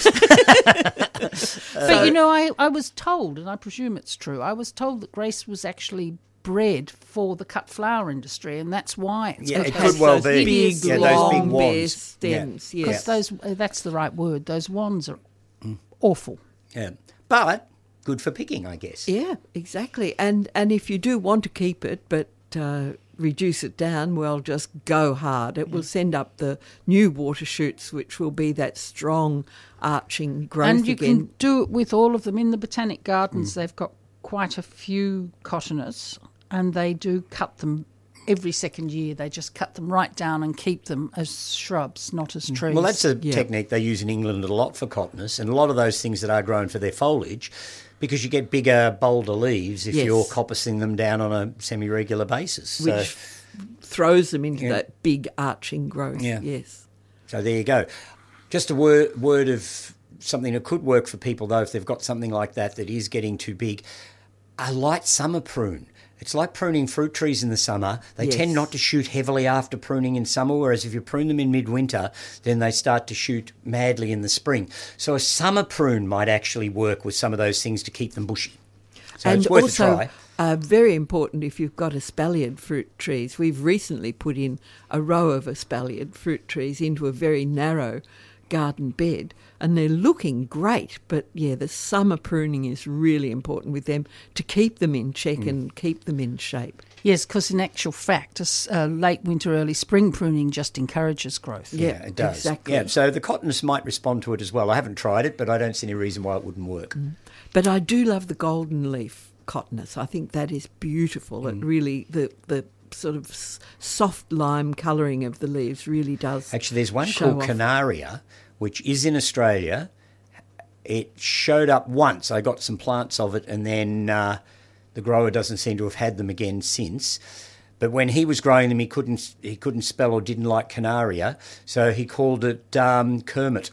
Speaker 1: But, I was told, and I presume it's true, I was told that Grace was actually bred for the cut flower industry, and that's why it's
Speaker 3: It
Speaker 1: got
Speaker 3: could well
Speaker 2: those
Speaker 3: be.
Speaker 2: big,
Speaker 3: Those big
Speaker 2: long, bare
Speaker 3: wands.
Speaker 2: stems.
Speaker 3: Yeah.
Speaker 2: Yes.
Speaker 1: Because that's the right word. Those wands are awful.
Speaker 3: Yeah. But good for picking, I guess.
Speaker 2: Yeah, exactly. And if you do want to keep it, but reduce it down, well, just go hard. It will send up the new water shoots, which will be that strong arching growth
Speaker 1: And you
Speaker 2: again.
Speaker 1: can do it with all of them. In the Botanic Gardens, they've got quite a few Cotinus, and they do cut them every second year. They just cut them right down and keep them as shrubs, not as trees.
Speaker 3: Well, that's a technique they use in England a lot for cotinus, and a lot of those things that are grown for their foliage, because you get bigger, bolder leaves if you're coppicing them down on a semi-regular basis.
Speaker 2: Which throws them into that big arching growth.
Speaker 3: Yeah.
Speaker 2: Yes.
Speaker 3: So there you go. Just a word of something that could work for people, though, if they've got something like that is getting too big. A light summer prune. It's like pruning fruit trees in the summer. They tend not to shoot heavily after pruning in summer, whereas if you prune them in midwinter, then they start to shoot madly in the spring. So a summer prune might actually work with some of those things to keep them bushy. So
Speaker 2: and
Speaker 3: it's worth
Speaker 2: also,
Speaker 3: a try.
Speaker 2: Very important if you've got espaliered fruit trees. We've recently put in a row of espaliered fruit trees into a very narrow garden bed, and they're looking great, but the summer pruning is really important with them to keep them in check and keep them in shape.
Speaker 1: Yes, because in actual fact, late winter, early spring pruning just encourages growth.
Speaker 3: Yeah, it does.
Speaker 2: Exactly.
Speaker 3: Yeah, so the cotinus might respond to it as well. I haven't tried it, but I don't see any reason why it wouldn't work.
Speaker 2: But I do love the golden leaf cotinus. I think that is beautiful. It really, the sort of soft lime colouring of the leaves really does.
Speaker 3: Actually, there's one
Speaker 2: show
Speaker 3: called
Speaker 2: off.
Speaker 3: Canaria, which is in Australia. It showed up once. I got some plants of it, and then the grower doesn't seem to have had them again since. But when he was growing them, he couldn't spell or didn't like Canaria, so he called it Kermit.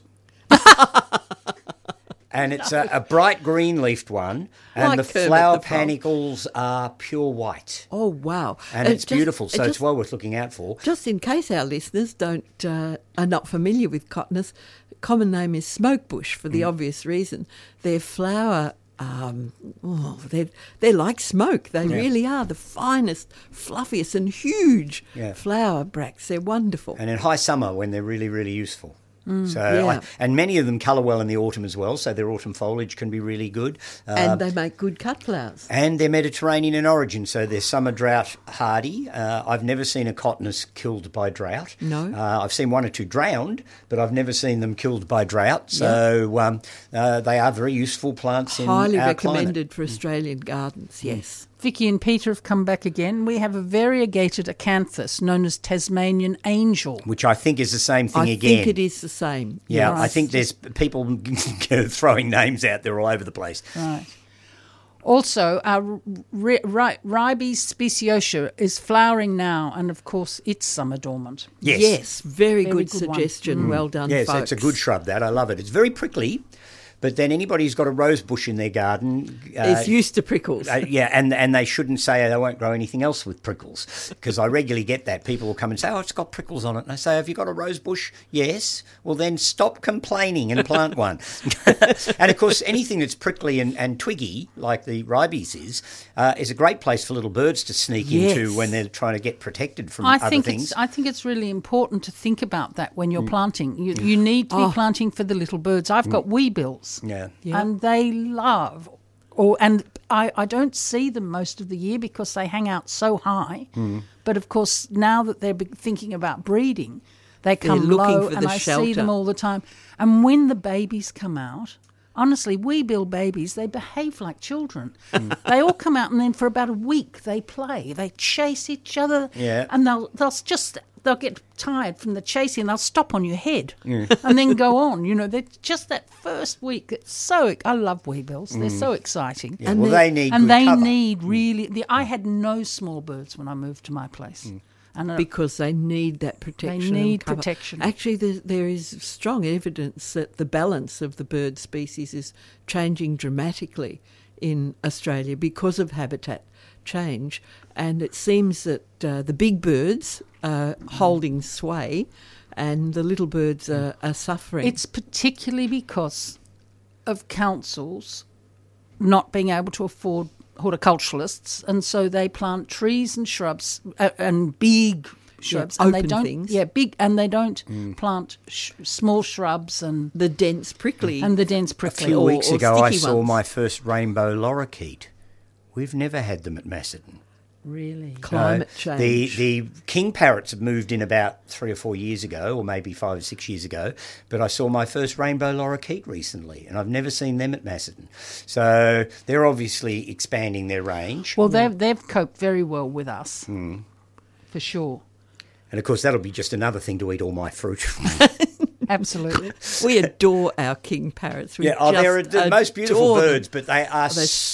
Speaker 3: And it's a bright green-leafed one, and
Speaker 2: Like
Speaker 3: the
Speaker 2: Kermit
Speaker 3: flower
Speaker 2: the Frog.
Speaker 3: panicles are pure white.
Speaker 2: Oh, wow.
Speaker 3: And it's beautiful, so it's well worth looking out for.
Speaker 2: Just in case our listeners are not familiar with cotinus, common name is smokebush for the obvious reason. Their flower, they're like smoke. They really are the finest, fluffiest and huge flower bracts. They're wonderful.
Speaker 3: And in high summer when they're really, really useful. And many of them colour well in the autumn as well, so their autumn foliage can be really good.
Speaker 2: And they make good cut flowers.
Speaker 3: And they're Mediterranean in origin, so they're summer drought hardy. I've never seen a cotinus killed by drought.
Speaker 2: No.
Speaker 3: I've seen one or two drowned, but I've never seen them killed by drought. So they are very useful plants in
Speaker 2: Highly
Speaker 3: our
Speaker 2: recommended
Speaker 3: climate.
Speaker 2: for Australian gardens, yes.
Speaker 1: Vicky and Peter have come back again. We have a variegated acanthus known as Tasmanian angel.
Speaker 3: Which I think is the same thing
Speaker 2: I
Speaker 3: again.
Speaker 2: think it is the same.
Speaker 3: Yeah,
Speaker 1: Right.
Speaker 3: I think there's people throwing names out there all over the place.
Speaker 1: Right. Also, our Ribes speciosa is flowering now, and of course, it's summer dormant.
Speaker 3: Yes.
Speaker 2: Very
Speaker 1: Very
Speaker 2: good
Speaker 1: good one.
Speaker 2: suggestion. Well done,
Speaker 3: Yes,
Speaker 2: folks.
Speaker 3: it's a good shrub, that. I love it. It's very prickly, But then anybody who's got a rose bush in their garden
Speaker 2: Is used to prickles.
Speaker 3: and they shouldn't say they won't grow anything else with prickles, because I regularly get that. People will come and say, "Oh, it's got prickles on it." And I say, "Have you got a rose bush?" "Yes." "Well, then stop complaining and plant one." And of course, anything that's prickly and twiggy, like the ribes is a great place for little birds to sneak into when they're trying to get protected from other things.
Speaker 1: I think it's really important to think about that when you're planting. You need to be planting for the little birds. I've got weebills.
Speaker 3: Yeah.
Speaker 1: And they love, I don't see them most of the year because they hang out so high. But of course, now that they're thinking about breeding, they come low, and I see them all the time. And when the babies come out, honestly, weebill babies, they behave like children. They all come out, and then for about a week they play. They chase each other, and they'll get tired from the chasing, and they'll stop on your head and then go on. You know, they're just that first week. I love weebills. They're so exciting.
Speaker 3: Yeah, and they need good cover.
Speaker 1: Really. I had no small birds when I moved to my place. And
Speaker 2: because they need that protection.
Speaker 1: They need protection.
Speaker 2: Actually, there is strong evidence that the balance of the bird species is changing dramatically in Australia because of habitat change, and it seems that the big birds are holding sway and the little birds are suffering.
Speaker 1: It's particularly because of councils not being able to afford horticulturalists, and so they plant trees and shrubs and big shrubs, and they don't
Speaker 2: things.
Speaker 1: Big, and they don't plant small shrubs and
Speaker 2: the dense prickly.
Speaker 3: A few weeks ago, I saw my first rainbow lorikeet. We've never had them at Macedon.
Speaker 1: Really?
Speaker 2: Climate change.
Speaker 3: The king parrots have moved in about 3 or 4 years ago, or maybe 5 or 6 years ago, but I saw my first rainbow lorikeet recently, and I've never seen them at Macedon. So they're obviously expanding their range.
Speaker 1: Well, they've coped very well with us, for sure.
Speaker 3: And of course, that'll be just another thing to eat all my fruit.
Speaker 1: Absolutely.
Speaker 2: We adore our king parrots.
Speaker 3: They're the most beautiful birds, but they are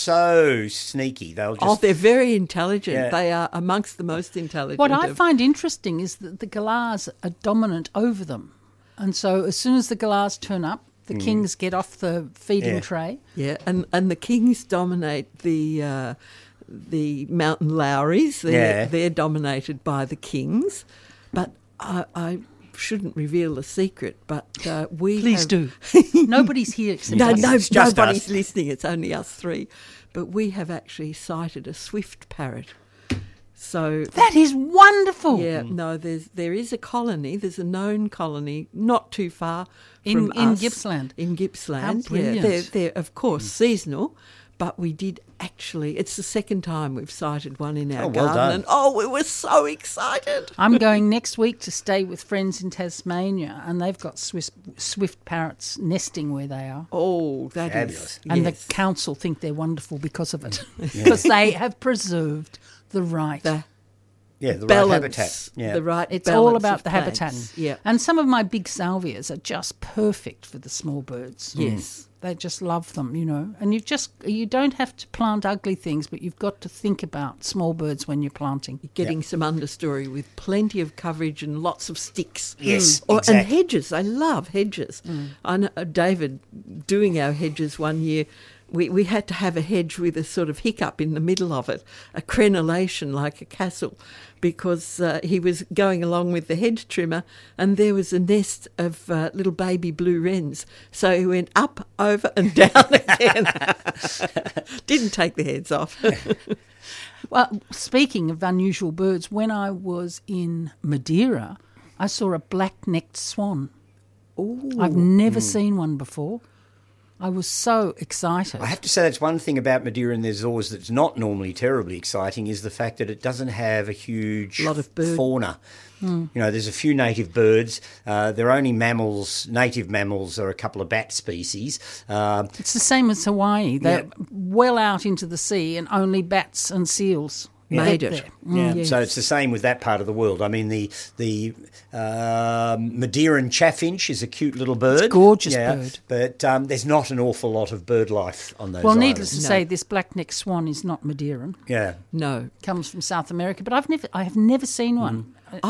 Speaker 3: so sneaky.
Speaker 2: They're very intelligent. Yeah. They are amongst the most intelligent.
Speaker 1: What I find interesting is that the galahs are dominant over them. And so as soon as the galahs turn up, the kings get off the feeding tray.
Speaker 2: Yeah, and the kings dominate the mountain loweries. They're dominated by the kings. But I shouldn't reveal a secret, but
Speaker 1: Please do. Nobody's here except us.
Speaker 2: Nobody's listening. It's only us three. But we have actually sighted a swift parrot. So
Speaker 1: that is wonderful.
Speaker 2: Yeah, no, there is a colony. There's a known colony not too far from us.
Speaker 1: In Gippsland.
Speaker 2: In Gippsland.
Speaker 1: How brilliant.
Speaker 2: Yeah, they're of course seasonal, but we did actually. It's the second time we've sighted one in our garden, and we were so excited.
Speaker 1: I'm going next week to stay with friends in Tasmania, and they've got swift parrots nesting where they are.
Speaker 2: Oh, that
Speaker 3: fabulous.
Speaker 2: Is,
Speaker 1: and the council think they're wonderful because of it, because they have preserved the right.
Speaker 3: The
Speaker 2: balance,
Speaker 3: right habitat. Yeah.
Speaker 2: The right
Speaker 1: It's all about the habitat.
Speaker 2: Yeah.
Speaker 1: And some of my big salvias are just perfect for the small birds.
Speaker 2: Yes.
Speaker 1: They just love them, you know. And you don't have to plant ugly things, but you've got to think about small birds when you're planting.
Speaker 2: Getting some understory with plenty of coverage and lots of sticks.
Speaker 3: Yes, exactly.
Speaker 2: And hedges. I love hedges. I know David, doing our hedges one year, we had to have a hedge with a sort of hiccup in the middle of it, a crenellation like a castle, because he was going along with the hedge trimmer and there was a nest of little baby blue wrens. So he went up, over and down again. Didn't take the heads off.
Speaker 1: Well, speaking of unusual birds, when I was in Madeira, I saw a black-necked swan.
Speaker 2: Ooh.
Speaker 1: I've never seen one before. I was so excited.
Speaker 3: I have to say that's one thing about Madeira and the Azores that's not normally terribly exciting is the fact that it doesn't have a huge
Speaker 2: lot of
Speaker 3: fauna. You know, there's a few native birds. There are only mammals. Native mammals are a couple of bat species.
Speaker 1: It's the same as Hawaii. They're well out into the sea and only bats and seals
Speaker 2: made
Speaker 1: get
Speaker 2: it.
Speaker 1: there.
Speaker 3: Yeah,
Speaker 2: Yes.
Speaker 3: so it's the same with that part of the world. I mean, the Madeiran chaffinch is a cute little bird.
Speaker 1: It's a gorgeous bird.
Speaker 3: But there's not an awful lot of bird life on those
Speaker 1: Well,
Speaker 3: islands.
Speaker 1: needless to say, this black-necked swan is not Madeiran.
Speaker 3: Yeah.
Speaker 2: No.
Speaker 1: Comes from South America, but I have never seen one.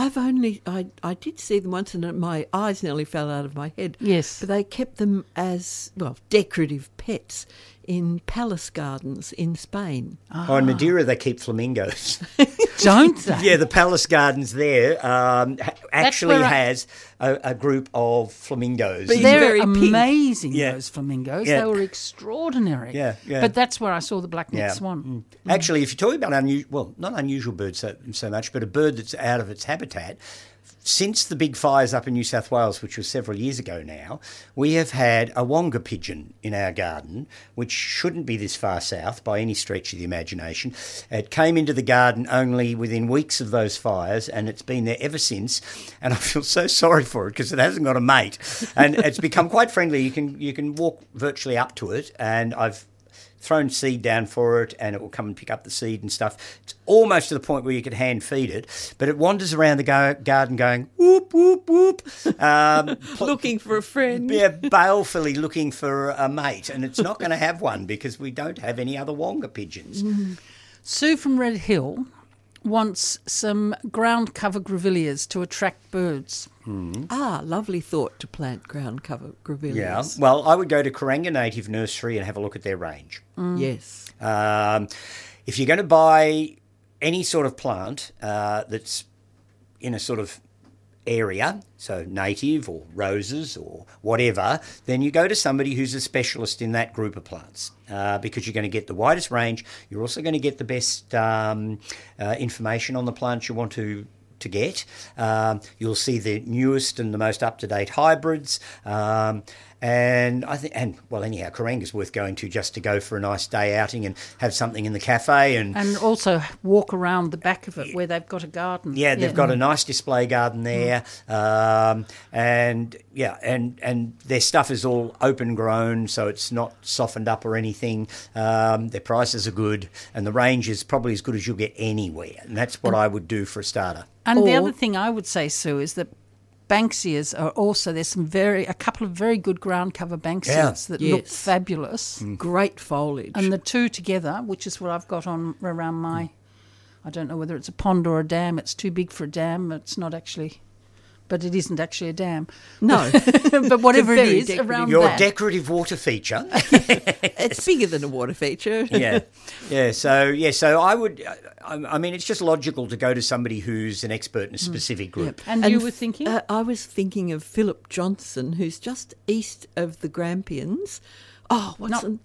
Speaker 2: I did see them once and my eyes nearly fell out of my head.
Speaker 1: Yes.
Speaker 2: But they kept them as, well, decorative pets in palace gardens in Spain.
Speaker 3: Oh, in Madeira they keep flamingos.
Speaker 1: Don't they?
Speaker 3: Yeah, the palace gardens there actually
Speaker 1: where I-
Speaker 3: has a group of flamingos.
Speaker 2: But
Speaker 1: They're
Speaker 2: very pink.
Speaker 1: amazing,
Speaker 3: Yeah.
Speaker 1: those flamingos.
Speaker 3: Yeah.
Speaker 1: They were extraordinary.
Speaker 3: Yeah, yeah.
Speaker 1: But that's where I saw the black-necked
Speaker 3: Yeah.
Speaker 1: swan.
Speaker 3: Actually, if you're talking about not unusual birds so much, but a bird that's out of its habitat, since the big fires up in New South Wales, which was several years ago now, we have had a wonga pigeon in our garden, which shouldn't be this far south by any stretch of the imagination. It came into the garden only within weeks of those fires, and it's been there ever since. And I feel so sorry for it because it hasn't got a mate, and it's become quite friendly. You can walk virtually up to it, and I've thrown seed down for it and it will come and pick up the seed and stuff. It's almost to the point where you could hand feed it, but it wanders around the garden going whoop, whoop, whoop.
Speaker 2: Looking for a friend.
Speaker 3: Yeah, balefully looking for a mate, and it's not going to have one because we don't have any other wonga pigeons.
Speaker 1: Sue from Red Hill wants some ground cover grevilleas to attract birds.
Speaker 2: Ah, lovely thought to plant ground cover
Speaker 3: Yeah,
Speaker 2: grevilleas.
Speaker 3: well, I would go to Kuranga Native Nursery and have a look at their range.
Speaker 2: Yes.
Speaker 3: If you're going to buy any sort of plant that's in a sort of area, so native or roses or whatever, then you go to somebody who's a specialist in that group of plants because you're going to get the widest range. You're also going to get the best information on the plants you want to get. You'll see the newest and the most up-to-date hybrids. And I think, anyhow, Kuranga's worth going to just to go for a nice day outing and have something in the cafe and
Speaker 1: also walk around the back of it where they've got a garden.
Speaker 3: yeah, they've got a nice display garden there, and their stuff is all open grown, so it's not softened up or anything. Their prices are good, and the range is probably as good as you'll get anywhere, and that's what I would do for a starter.
Speaker 1: And the
Speaker 2: Or-
Speaker 1: other thing I would say, Sue, is that Banksias are also, there's a couple of very good ground cover Banksias that look
Speaker 2: Yes.
Speaker 1: fabulous.
Speaker 2: Great foliage.
Speaker 1: And the two together, which is what I've got on around my, I don't know whether it's a pond or a dam. It's too big for a dam. It's not actually, but it isn't actually a dam.
Speaker 2: no,
Speaker 1: But whatever it
Speaker 2: very
Speaker 1: is,
Speaker 2: decorative.
Speaker 1: around
Speaker 3: Your
Speaker 1: that.
Speaker 3: decorative water feature.
Speaker 2: it's bigger than a water feature.
Speaker 3: Yeah. So I would. I mean, it's just logical to go to somebody who's an expert in a specific group.
Speaker 1: and you were thinking?
Speaker 2: I was thinking of Philip Johnson, who's just east of the Grampians. Oh, what's the...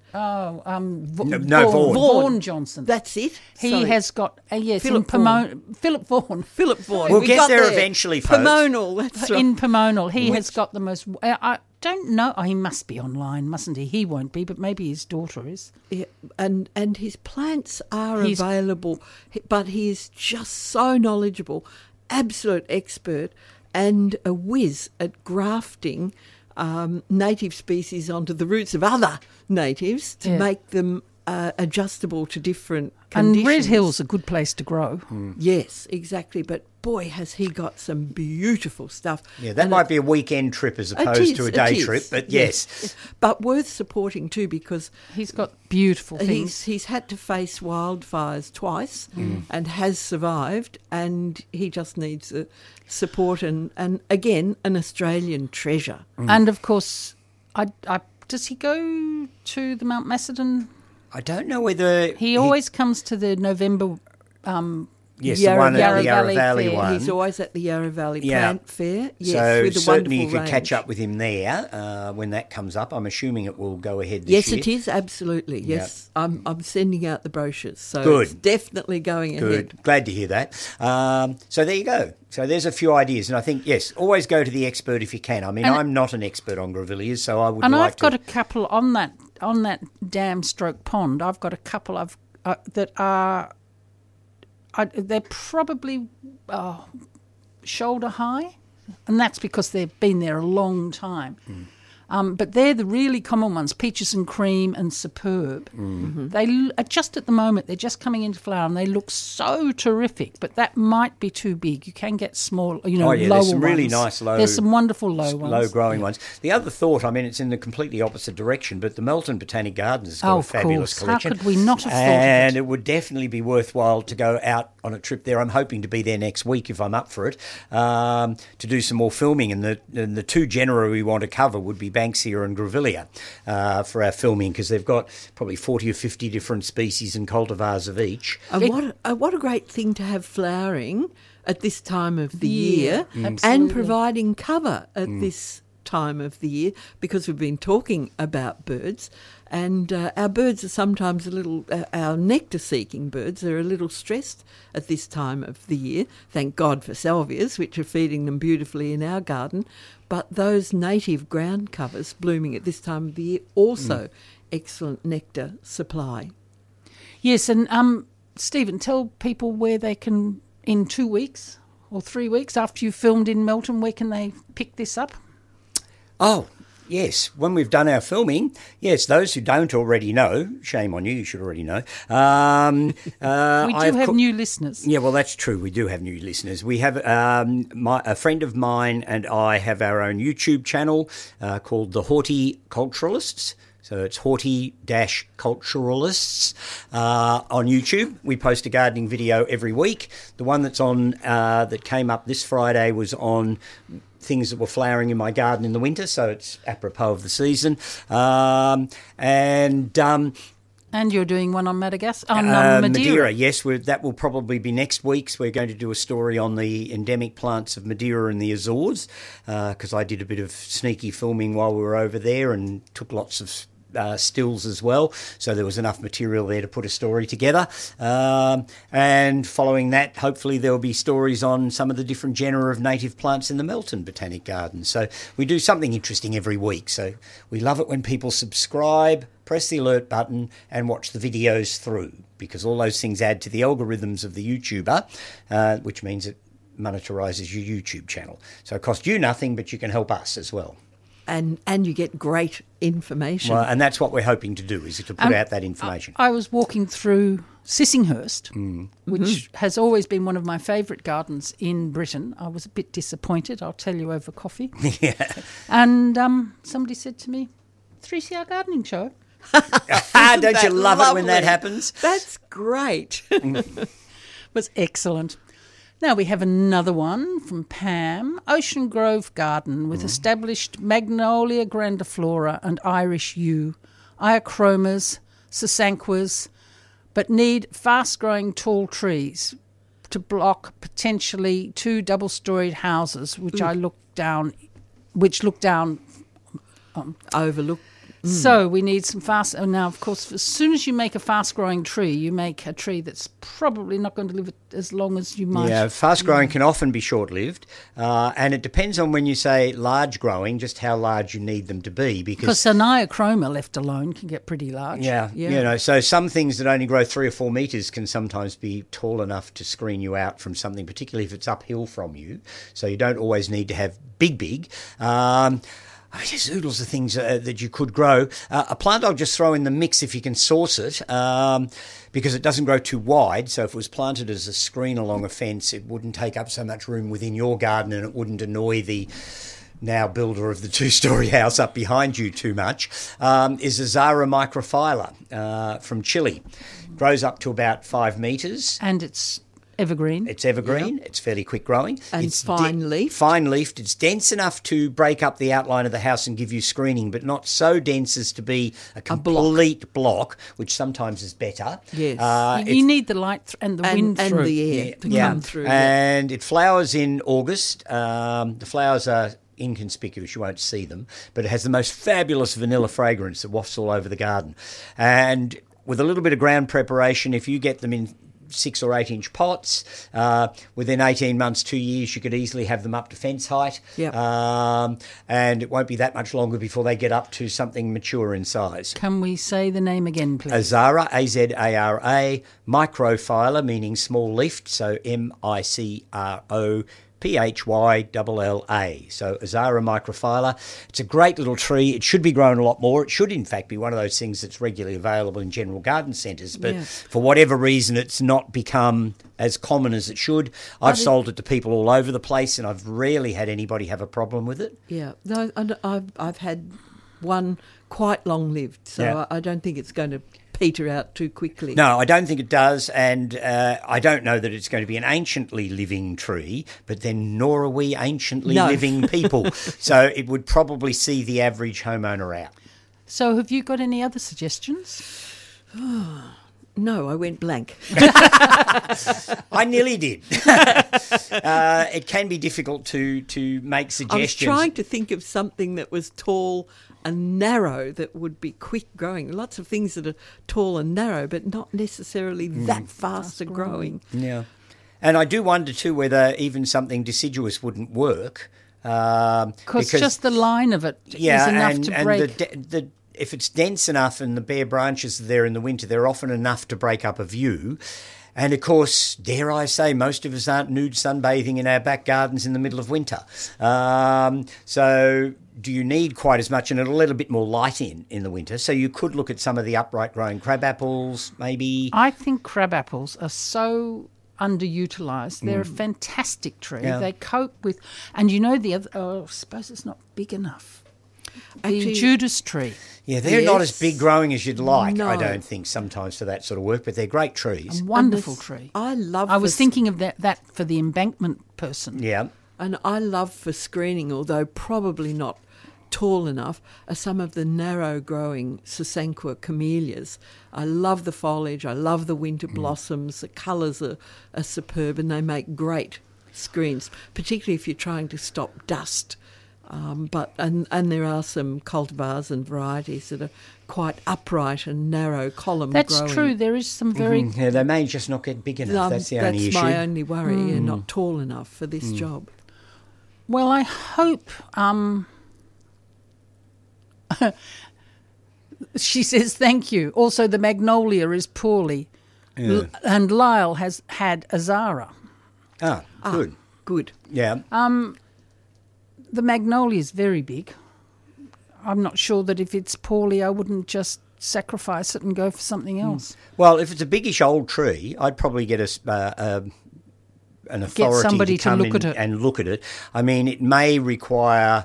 Speaker 1: Vaughan Johnson.
Speaker 2: That's it.
Speaker 1: He
Speaker 2: Sorry.
Speaker 1: has got,
Speaker 2: Philip
Speaker 1: Philip Vaughan.
Speaker 2: Philip Vaughan.
Speaker 3: We'll
Speaker 2: We
Speaker 3: get
Speaker 2: got
Speaker 3: there eventually, folks.
Speaker 2: Pomonal, that's right.
Speaker 1: In Pomonal. He has got the most, I don't know, he must be online, mustn't he? He won't be, but maybe his daughter is.
Speaker 2: Yeah, and his plants are available, but he is just so knowledgeable, absolute expert, and a whiz at grafting native species onto the roots of other natives to make them adjustable to different conditions.
Speaker 1: And Red Hill's a good place to grow.
Speaker 2: Yes, exactly. But boy, has he got some beautiful stuff.
Speaker 3: Yeah, that
Speaker 2: And
Speaker 3: might be a weekend trip as opposed to a day trip, but yes.
Speaker 2: But worth supporting too, because
Speaker 1: He's got beautiful things.
Speaker 2: he's had to face wildfires twice and has survived, and he just needs support and again, an Australian treasure.
Speaker 1: And of course, does he go to the Mount Macedon?
Speaker 3: I don't know whether
Speaker 1: He always comes to the November
Speaker 3: yes, the one at the Yarra Valley
Speaker 1: Fair.
Speaker 3: one.
Speaker 2: He's always at the Yarra Valley
Speaker 3: Yeah.
Speaker 2: Plant Fair. Yes,
Speaker 3: So
Speaker 2: with a
Speaker 3: certainly you
Speaker 2: wonderful
Speaker 3: could catch
Speaker 2: range.
Speaker 3: up with him there when that comes up. I'm assuming it will go ahead this
Speaker 2: Yes,
Speaker 3: year.
Speaker 2: it is, absolutely. Yes, I'm sending out the brochures, so
Speaker 3: Good.
Speaker 2: it's definitely going ahead.
Speaker 3: Good. Glad to hear that. So there you go. So there's a few ideas, and I think, yes, always go to the expert if you can. I mean, I'm not an expert on grevilleas, so I would
Speaker 1: And
Speaker 3: like
Speaker 1: I've got
Speaker 3: to...
Speaker 1: a couple on that dam stroke pond. I've got a couple that are they're probably shoulder high, and that's because they've been there a long time. But they're the really common ones, Peaches and Cream and Superb. They are just at the moment, they're just coming into flower and they look so terrific, but that might be too big. You can get small, lower
Speaker 3: there's some
Speaker 1: ones.
Speaker 3: really nice low.
Speaker 1: There's some wonderful low ones.
Speaker 3: Low-growing ones. The other thought, I mean, it's in the completely opposite direction, but the Melton Botanic Gardens has got a fabulous collection.
Speaker 1: How could we not have thought of it?
Speaker 3: And it would definitely be worthwhile to go out on a trip there. I'm hoping to be there next week if I'm up for it, to do some more filming. And the two genera we want to cover would be Banksia and Grevillea for our filming, because they've got probably 40 or 50 different species and cultivars of each.
Speaker 2: What a great thing to have flowering at this time of the year and
Speaker 1: Absolutely.
Speaker 2: providing cover at this time of the year, because we've been talking about birds, and our birds are sometimes a little, our nectar-seeking birds are a little stressed at this time of the year. Thank God for salvias, which are feeding them beautifully in our garden, but those native ground covers blooming at this time of the year also excellent nectar supply.
Speaker 1: Yes, and Stephen, tell people where they can, in 2 weeks or 3 weeks after you've filmed in Melton, where can they pick this up?
Speaker 3: Oh, yes. When we've done our filming, yes, those who don't already know, shame on you, you should already know.
Speaker 1: We do have new listeners.
Speaker 3: Yeah, well, that's true. We do have new listeners. We have a friend of mine and I have our own YouTube channel called The Horticulturalists. So it's Horti-Culturalists on YouTube. We post a gardening video every week. The one that's on that came up this Friday was on things that were flowering in my garden in the winter, so it's apropos of the season. And
Speaker 1: you're doing one on Madagascar, on
Speaker 3: Madeira. Yes, that will probably be next week's. We're going to do a story on the endemic plants of Madeira and the Azores, because I did a bit of sneaky filming while we were over there and took lots of stills as well, so there was enough material there to put a story together. And following that, hopefully there will be stories on some of the different genera of native plants in the Melton Botanic Garden. So we do something interesting every week. So we love it when people subscribe, press the alert button and watch the videos through, because all those things add to the algorithms of the YouTuber, which means it monetarises your YouTube channel. So it costs you nothing, but you can help us as well.
Speaker 2: And you get great information.
Speaker 3: Well, and that's what we're hoping to do, is to put out that information.
Speaker 1: I was walking through Sissinghurst, which has always been one of my favourite gardens in Britain. I was a bit disappointed, I'll tell you over coffee.
Speaker 3: Yeah.
Speaker 1: And somebody said to me, 3CR Gardening Show.
Speaker 3: Don't you love it when that happens?
Speaker 2: That's great.
Speaker 1: Was excellent. Now we have another one from Pam. Ocean Grove Garden with established Magnolia grandiflora and Irish yew, Iochromas, Sasanquas, but need fast-growing tall trees to block potentially 2 double-storied houses, which look down.
Speaker 2: Overlook.
Speaker 1: So we need some fast. Now, of course, as soon as you make a fast-growing tree, you make a tree that's probably not going to live as long as you might.
Speaker 3: Yeah, fast-growing can often be short-lived, and it depends on when you say large-growing, just how large you need them to be.
Speaker 1: Because an Iochroma left alone can get pretty large.
Speaker 3: Yeah, so some things that only grow 3 or 4 metres can sometimes be tall enough to screen you out from something, particularly if it's uphill from you. So you don't always need to have big. There's oodles of things that you could grow. A plant I'll just throw in the mix if you can source it, because it doesn't grow too wide. So if it was planted as a screen along a fence, it wouldn't take up so much room within your garden and it wouldn't annoy the now builder of the 2-storey house up behind you too much, is Azara microphylla from Chile. Grows up to about 5 metres.
Speaker 1: And it's evergreen.
Speaker 3: It's evergreen. Yep. It's fairly quick growing.
Speaker 2: And it's fine-leafed.
Speaker 3: Fine-leafed. It's dense enough to break up the outline of the house and give you screening, but not so dense as to be a complete block, which sometimes is better.
Speaker 2: Yes.
Speaker 1: You need the light and the wind through.
Speaker 2: And the air to come through.
Speaker 3: And it flowers in August. The flowers are inconspicuous, you won't see them, but it has the most fabulous vanilla fragrance that wafts all over the garden. And with a little bit of ground preparation, if you get them in 6 or 8 inch pots, within 18 months, 2 years, you could easily have them up to fence height.
Speaker 2: Yep.
Speaker 3: And it won't be that much longer before they get up to something mature in size.
Speaker 1: Can we say the name again, please?
Speaker 3: Azara, Azara, microphylla, meaning small leafed, so Microphylla. Phylla. So Azara microphylla. It's a great little tree. It should be grown a lot more. It should, in fact, be one of those things that's regularly available in general garden centres. But for whatever reason, it's not become as common as it should. I've sold it to people all over the place, and I've rarely had anybody have a problem with it.
Speaker 2: Yeah, no, I've had one quite long-lived, so I don't think it's going to peter out too quickly.
Speaker 3: No, I don't think it does, and I don't know that it's going to be an anciently living tree, but then nor are we anciently living people. So it would probably see the average homeowner out.
Speaker 1: So have you got any other suggestions?
Speaker 2: No, I went blank.
Speaker 3: I nearly did. It can be difficult to make suggestions.
Speaker 2: I was trying to think of something that was tall and narrow that would be quick growing. Lots of things that are tall and narrow, but not necessarily that fast growing.
Speaker 3: Yeah. And I do wonder too whether even something deciduous wouldn't work.
Speaker 1: Because just the line of it is enough to break.
Speaker 3: If it's dense enough and the bare branches are there in the winter, they're often enough to break up a view. And, of course, dare I say, most of us aren't nude sunbathing in our back gardens in the middle of winter. So do you need quite as much, and a little bit more light in the winter? So you could look at some of the upright growing crab apples, maybe.
Speaker 1: I think crab apples are so underutilised. They're a fantastic tree.
Speaker 3: Yeah.
Speaker 1: They cope with... And you know the other... Oh, I suppose it's not big enough.
Speaker 2: Actually,
Speaker 1: The Judas tree.
Speaker 3: Yeah, they're not as big growing as you'd like,
Speaker 2: No.
Speaker 3: I don't think, sometimes for that sort of work, but they're great trees.
Speaker 1: A wonderful tree.
Speaker 2: I
Speaker 1: was thinking of that for the embankment person.
Speaker 3: Yeah.
Speaker 2: And I love for screening, although probably not tall enough, are some of the narrow-growing Sasanqua camellias. I love the foliage. I love the winter blossoms. The colours are superb, and they make great screens, particularly if you're trying to stop dust. But there are some cultivars and varieties that are quite upright and narrow column
Speaker 1: That's
Speaker 2: growing.
Speaker 1: true. There is some very...
Speaker 3: Yeah, they may just not get big enough. That's the only issue.
Speaker 2: That's my only worry. You're not tall enough for this job.
Speaker 1: Well, I hope... She says thank you. Also, the magnolia is poorly.
Speaker 3: Yeah.
Speaker 1: And Lyle has had Azara.
Speaker 3: Ah, good.
Speaker 2: Good.
Speaker 3: Yeah.
Speaker 1: The magnolia is very big. I'm not sure that if it's poorly, I wouldn't just sacrifice it and go for something else.
Speaker 3: Well, if it's a biggish old tree, I'd probably get an authority
Speaker 1: somebody
Speaker 3: to come
Speaker 1: to look
Speaker 3: in
Speaker 1: at it.
Speaker 3: and look at it. I mean, it may require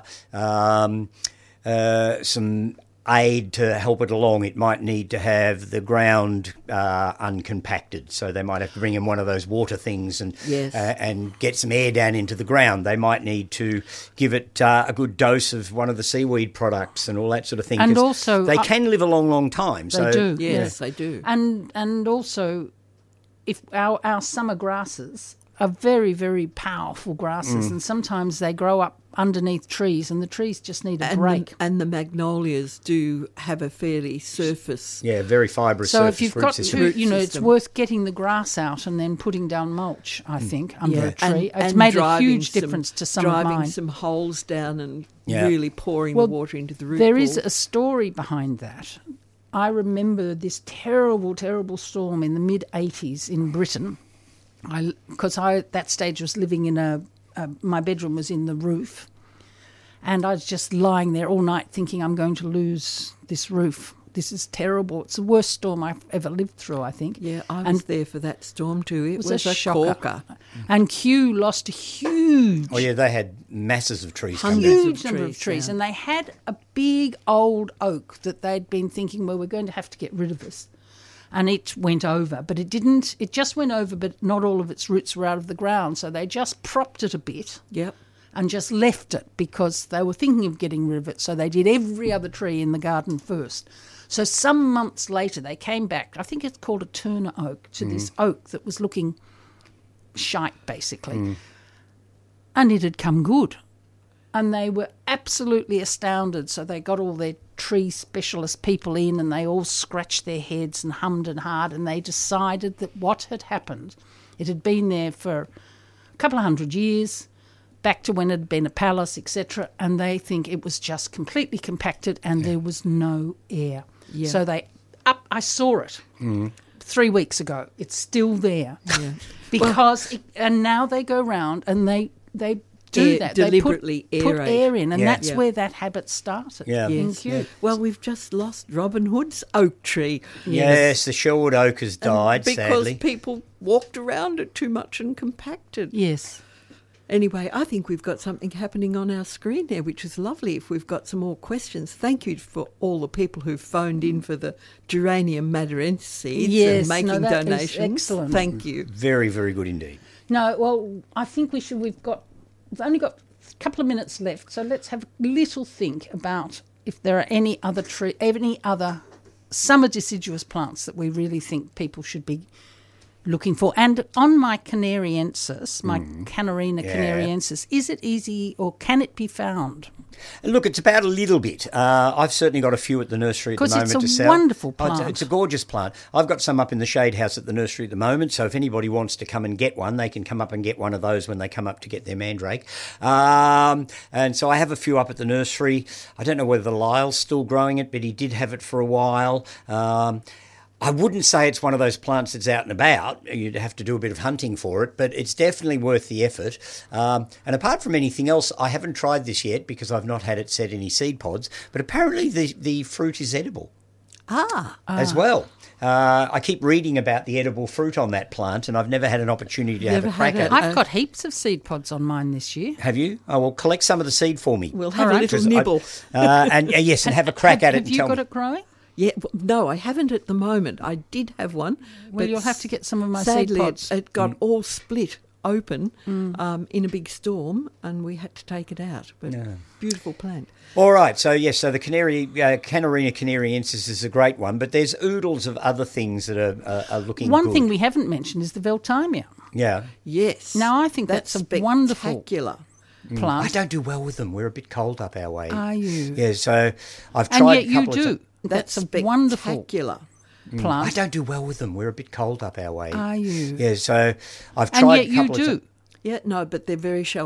Speaker 3: some aid to help it along. It might need to have the ground uncompacted, so they might have to bring in one of those water things and get some air down into the ground. They might need to give it a good dose of one of the seaweed products and all that sort of thing.
Speaker 1: And
Speaker 3: 'cause
Speaker 1: also...
Speaker 3: they can live a long, long time.
Speaker 1: They do.
Speaker 2: Yes, they do.
Speaker 1: And also, if our summer grasses are very, very powerful grasses, and sometimes they grow up underneath trees, and the trees just need a break.
Speaker 2: And the magnolias do have a fairly surface.
Speaker 3: Yeah, very fibrous
Speaker 1: So
Speaker 3: surface
Speaker 1: if you've
Speaker 3: root
Speaker 1: got
Speaker 3: system.
Speaker 1: to, it's worth getting the grass out and then putting down mulch, I think, under a tree. It's
Speaker 2: and
Speaker 1: made a
Speaker 2: driving
Speaker 1: huge difference to some of
Speaker 2: driving
Speaker 1: mine.
Speaker 2: some holes down and
Speaker 3: Yeah.
Speaker 2: really pouring
Speaker 1: Well,
Speaker 2: the water into the root
Speaker 1: There
Speaker 2: ball.
Speaker 1: is a story behind that. I remember this terrible, terrible storm in the mid-'80s in Britain. Because I at that stage was living in my bedroom was in the roof, and I was just lying there all night thinking I'm going to lose this roof. This is terrible. It's the worst storm I've ever lived through, I think.
Speaker 2: Yeah, I was there for that storm too. It was a
Speaker 1: shocker.
Speaker 2: corker.
Speaker 1: And Kew lost a huge,
Speaker 3: Oh, yeah, they had masses of trees come down.
Speaker 2: Hundreds
Speaker 1: huge number of trees. And they had a big old oak that they'd been thinking, well, we're going to have to get rid of this. And it went over, but it didn't. It just went over, but not all of its roots were out of the ground. So they just propped it a bit
Speaker 2: Yep.
Speaker 1: and just left it because they were thinking of getting rid of it. So they did every other tree in the garden first. So some months later, they came back. I think it's called a Turner oak, to this oak that was looking shite, basically. And it had come good. And they were absolutely astounded. So they got all their tree specialist people in, and they all scratched their heads and hummed and hawed, and they decided that what had happened, it had been there for a couple of 100 years, back to when it had been a palace, etc., and they think it was just completely compacted and there was no air.
Speaker 2: Yeah.
Speaker 1: So I saw it 3 weeks ago. It's still there.
Speaker 2: Yeah.
Speaker 1: Because and now they go round and they do that.
Speaker 2: Deliberately
Speaker 1: they put
Speaker 2: aerate.
Speaker 1: air in, and
Speaker 3: Yeah.
Speaker 1: that's where that habit started.
Speaker 3: Yeah.
Speaker 1: In
Speaker 2: Yes.
Speaker 1: Kew.
Speaker 2: Well, we've just lost Robin Hood's oak tree.
Speaker 3: Yes, the Sherwood oak has died,
Speaker 2: because
Speaker 3: sadly.
Speaker 2: people walked around it too much and compacted.
Speaker 1: Yes.
Speaker 2: Anyway, I think we've got something happening on our screen there, which is lovely. If we've got some more questions, thank you for all the people who phoned in for the geranium madeirensis
Speaker 1: Yes,
Speaker 2: and making
Speaker 1: that is
Speaker 2: donations.
Speaker 1: excellent.
Speaker 2: Thank you.
Speaker 3: Very, very good indeed.
Speaker 1: No, well, I think we've only got a couple of minutes left, so let's have a little think about if there are any other summer deciduous plants that we really think people should be looking for. And on my canariensis, my Canarina canariensis, is it easy or can it be found?
Speaker 3: Look, it's about a little bit. I've certainly got a few at the nursery at the
Speaker 1: 'Cause
Speaker 3: moment
Speaker 1: it's a
Speaker 3: to sell.
Speaker 1: wonderful
Speaker 3: Oh,
Speaker 1: plant.
Speaker 3: it's a gorgeous plant. I've got some up in the shade house at the nursery at the moment, so if anybody wants to come and get one, they can come up and get one of those when they come up to get their mandrake. And so I have a few up at the nursery. I don't know whether Lyle's still growing it, but he did have it for a while. I wouldn't say it's one of those plants that's out and about. You'd have to do a bit of hunting for it, but it's definitely worth the effort. And apart from anything else, I haven't tried this yet because I've not had it set any seed pods, but apparently the fruit is edible as well. I keep reading about the edible fruit on that plant, and I've never had an opportunity to have a crack at it.
Speaker 1: I've got heaps of seed pods on mine this year.
Speaker 3: Have you? Oh, well, collect some of the seed for me.
Speaker 2: We'll have
Speaker 1: All
Speaker 2: a
Speaker 1: right.
Speaker 2: little
Speaker 3: Because
Speaker 2: nibble.
Speaker 3: and yes, and have a crack at it.
Speaker 1: Have
Speaker 3: and
Speaker 1: you
Speaker 3: tell
Speaker 1: got
Speaker 3: me.
Speaker 1: it growing?
Speaker 2: Yeah, no, I haven't at the moment. I did have one.
Speaker 1: Well,
Speaker 2: but
Speaker 1: you'll have to get some of my
Speaker 2: sadly,
Speaker 1: seed pods.
Speaker 2: it got all split open in a big storm, and we had to take it out. But beautiful plant.
Speaker 3: All right, so yes, so the Canarina canariensis is a great one, but there's oodles of other things that are looking
Speaker 1: One
Speaker 3: good.
Speaker 1: thing we haven't mentioned is the Veltimia.
Speaker 3: Yeah.
Speaker 2: Yes.
Speaker 1: Now, I think that's a wonderful
Speaker 2: spectacular.
Speaker 3: I
Speaker 1: plant.
Speaker 3: don't do well with them. We're a bit cold up our way.
Speaker 1: Are you?
Speaker 3: Yeah, so I've
Speaker 1: And
Speaker 3: tried
Speaker 1: yet
Speaker 3: a
Speaker 1: you
Speaker 3: couple of
Speaker 1: do.
Speaker 3: times.
Speaker 1: That's a wonderful
Speaker 2: Spectacular.
Speaker 3: I
Speaker 1: plant.
Speaker 3: don't do well with them. We're a bit cold up our way.
Speaker 1: Are you?
Speaker 3: Yeah, so I've
Speaker 1: And
Speaker 3: tried
Speaker 1: yet
Speaker 3: a
Speaker 1: you
Speaker 3: couple of
Speaker 1: do.
Speaker 3: times.
Speaker 2: Yeah, no, but they're very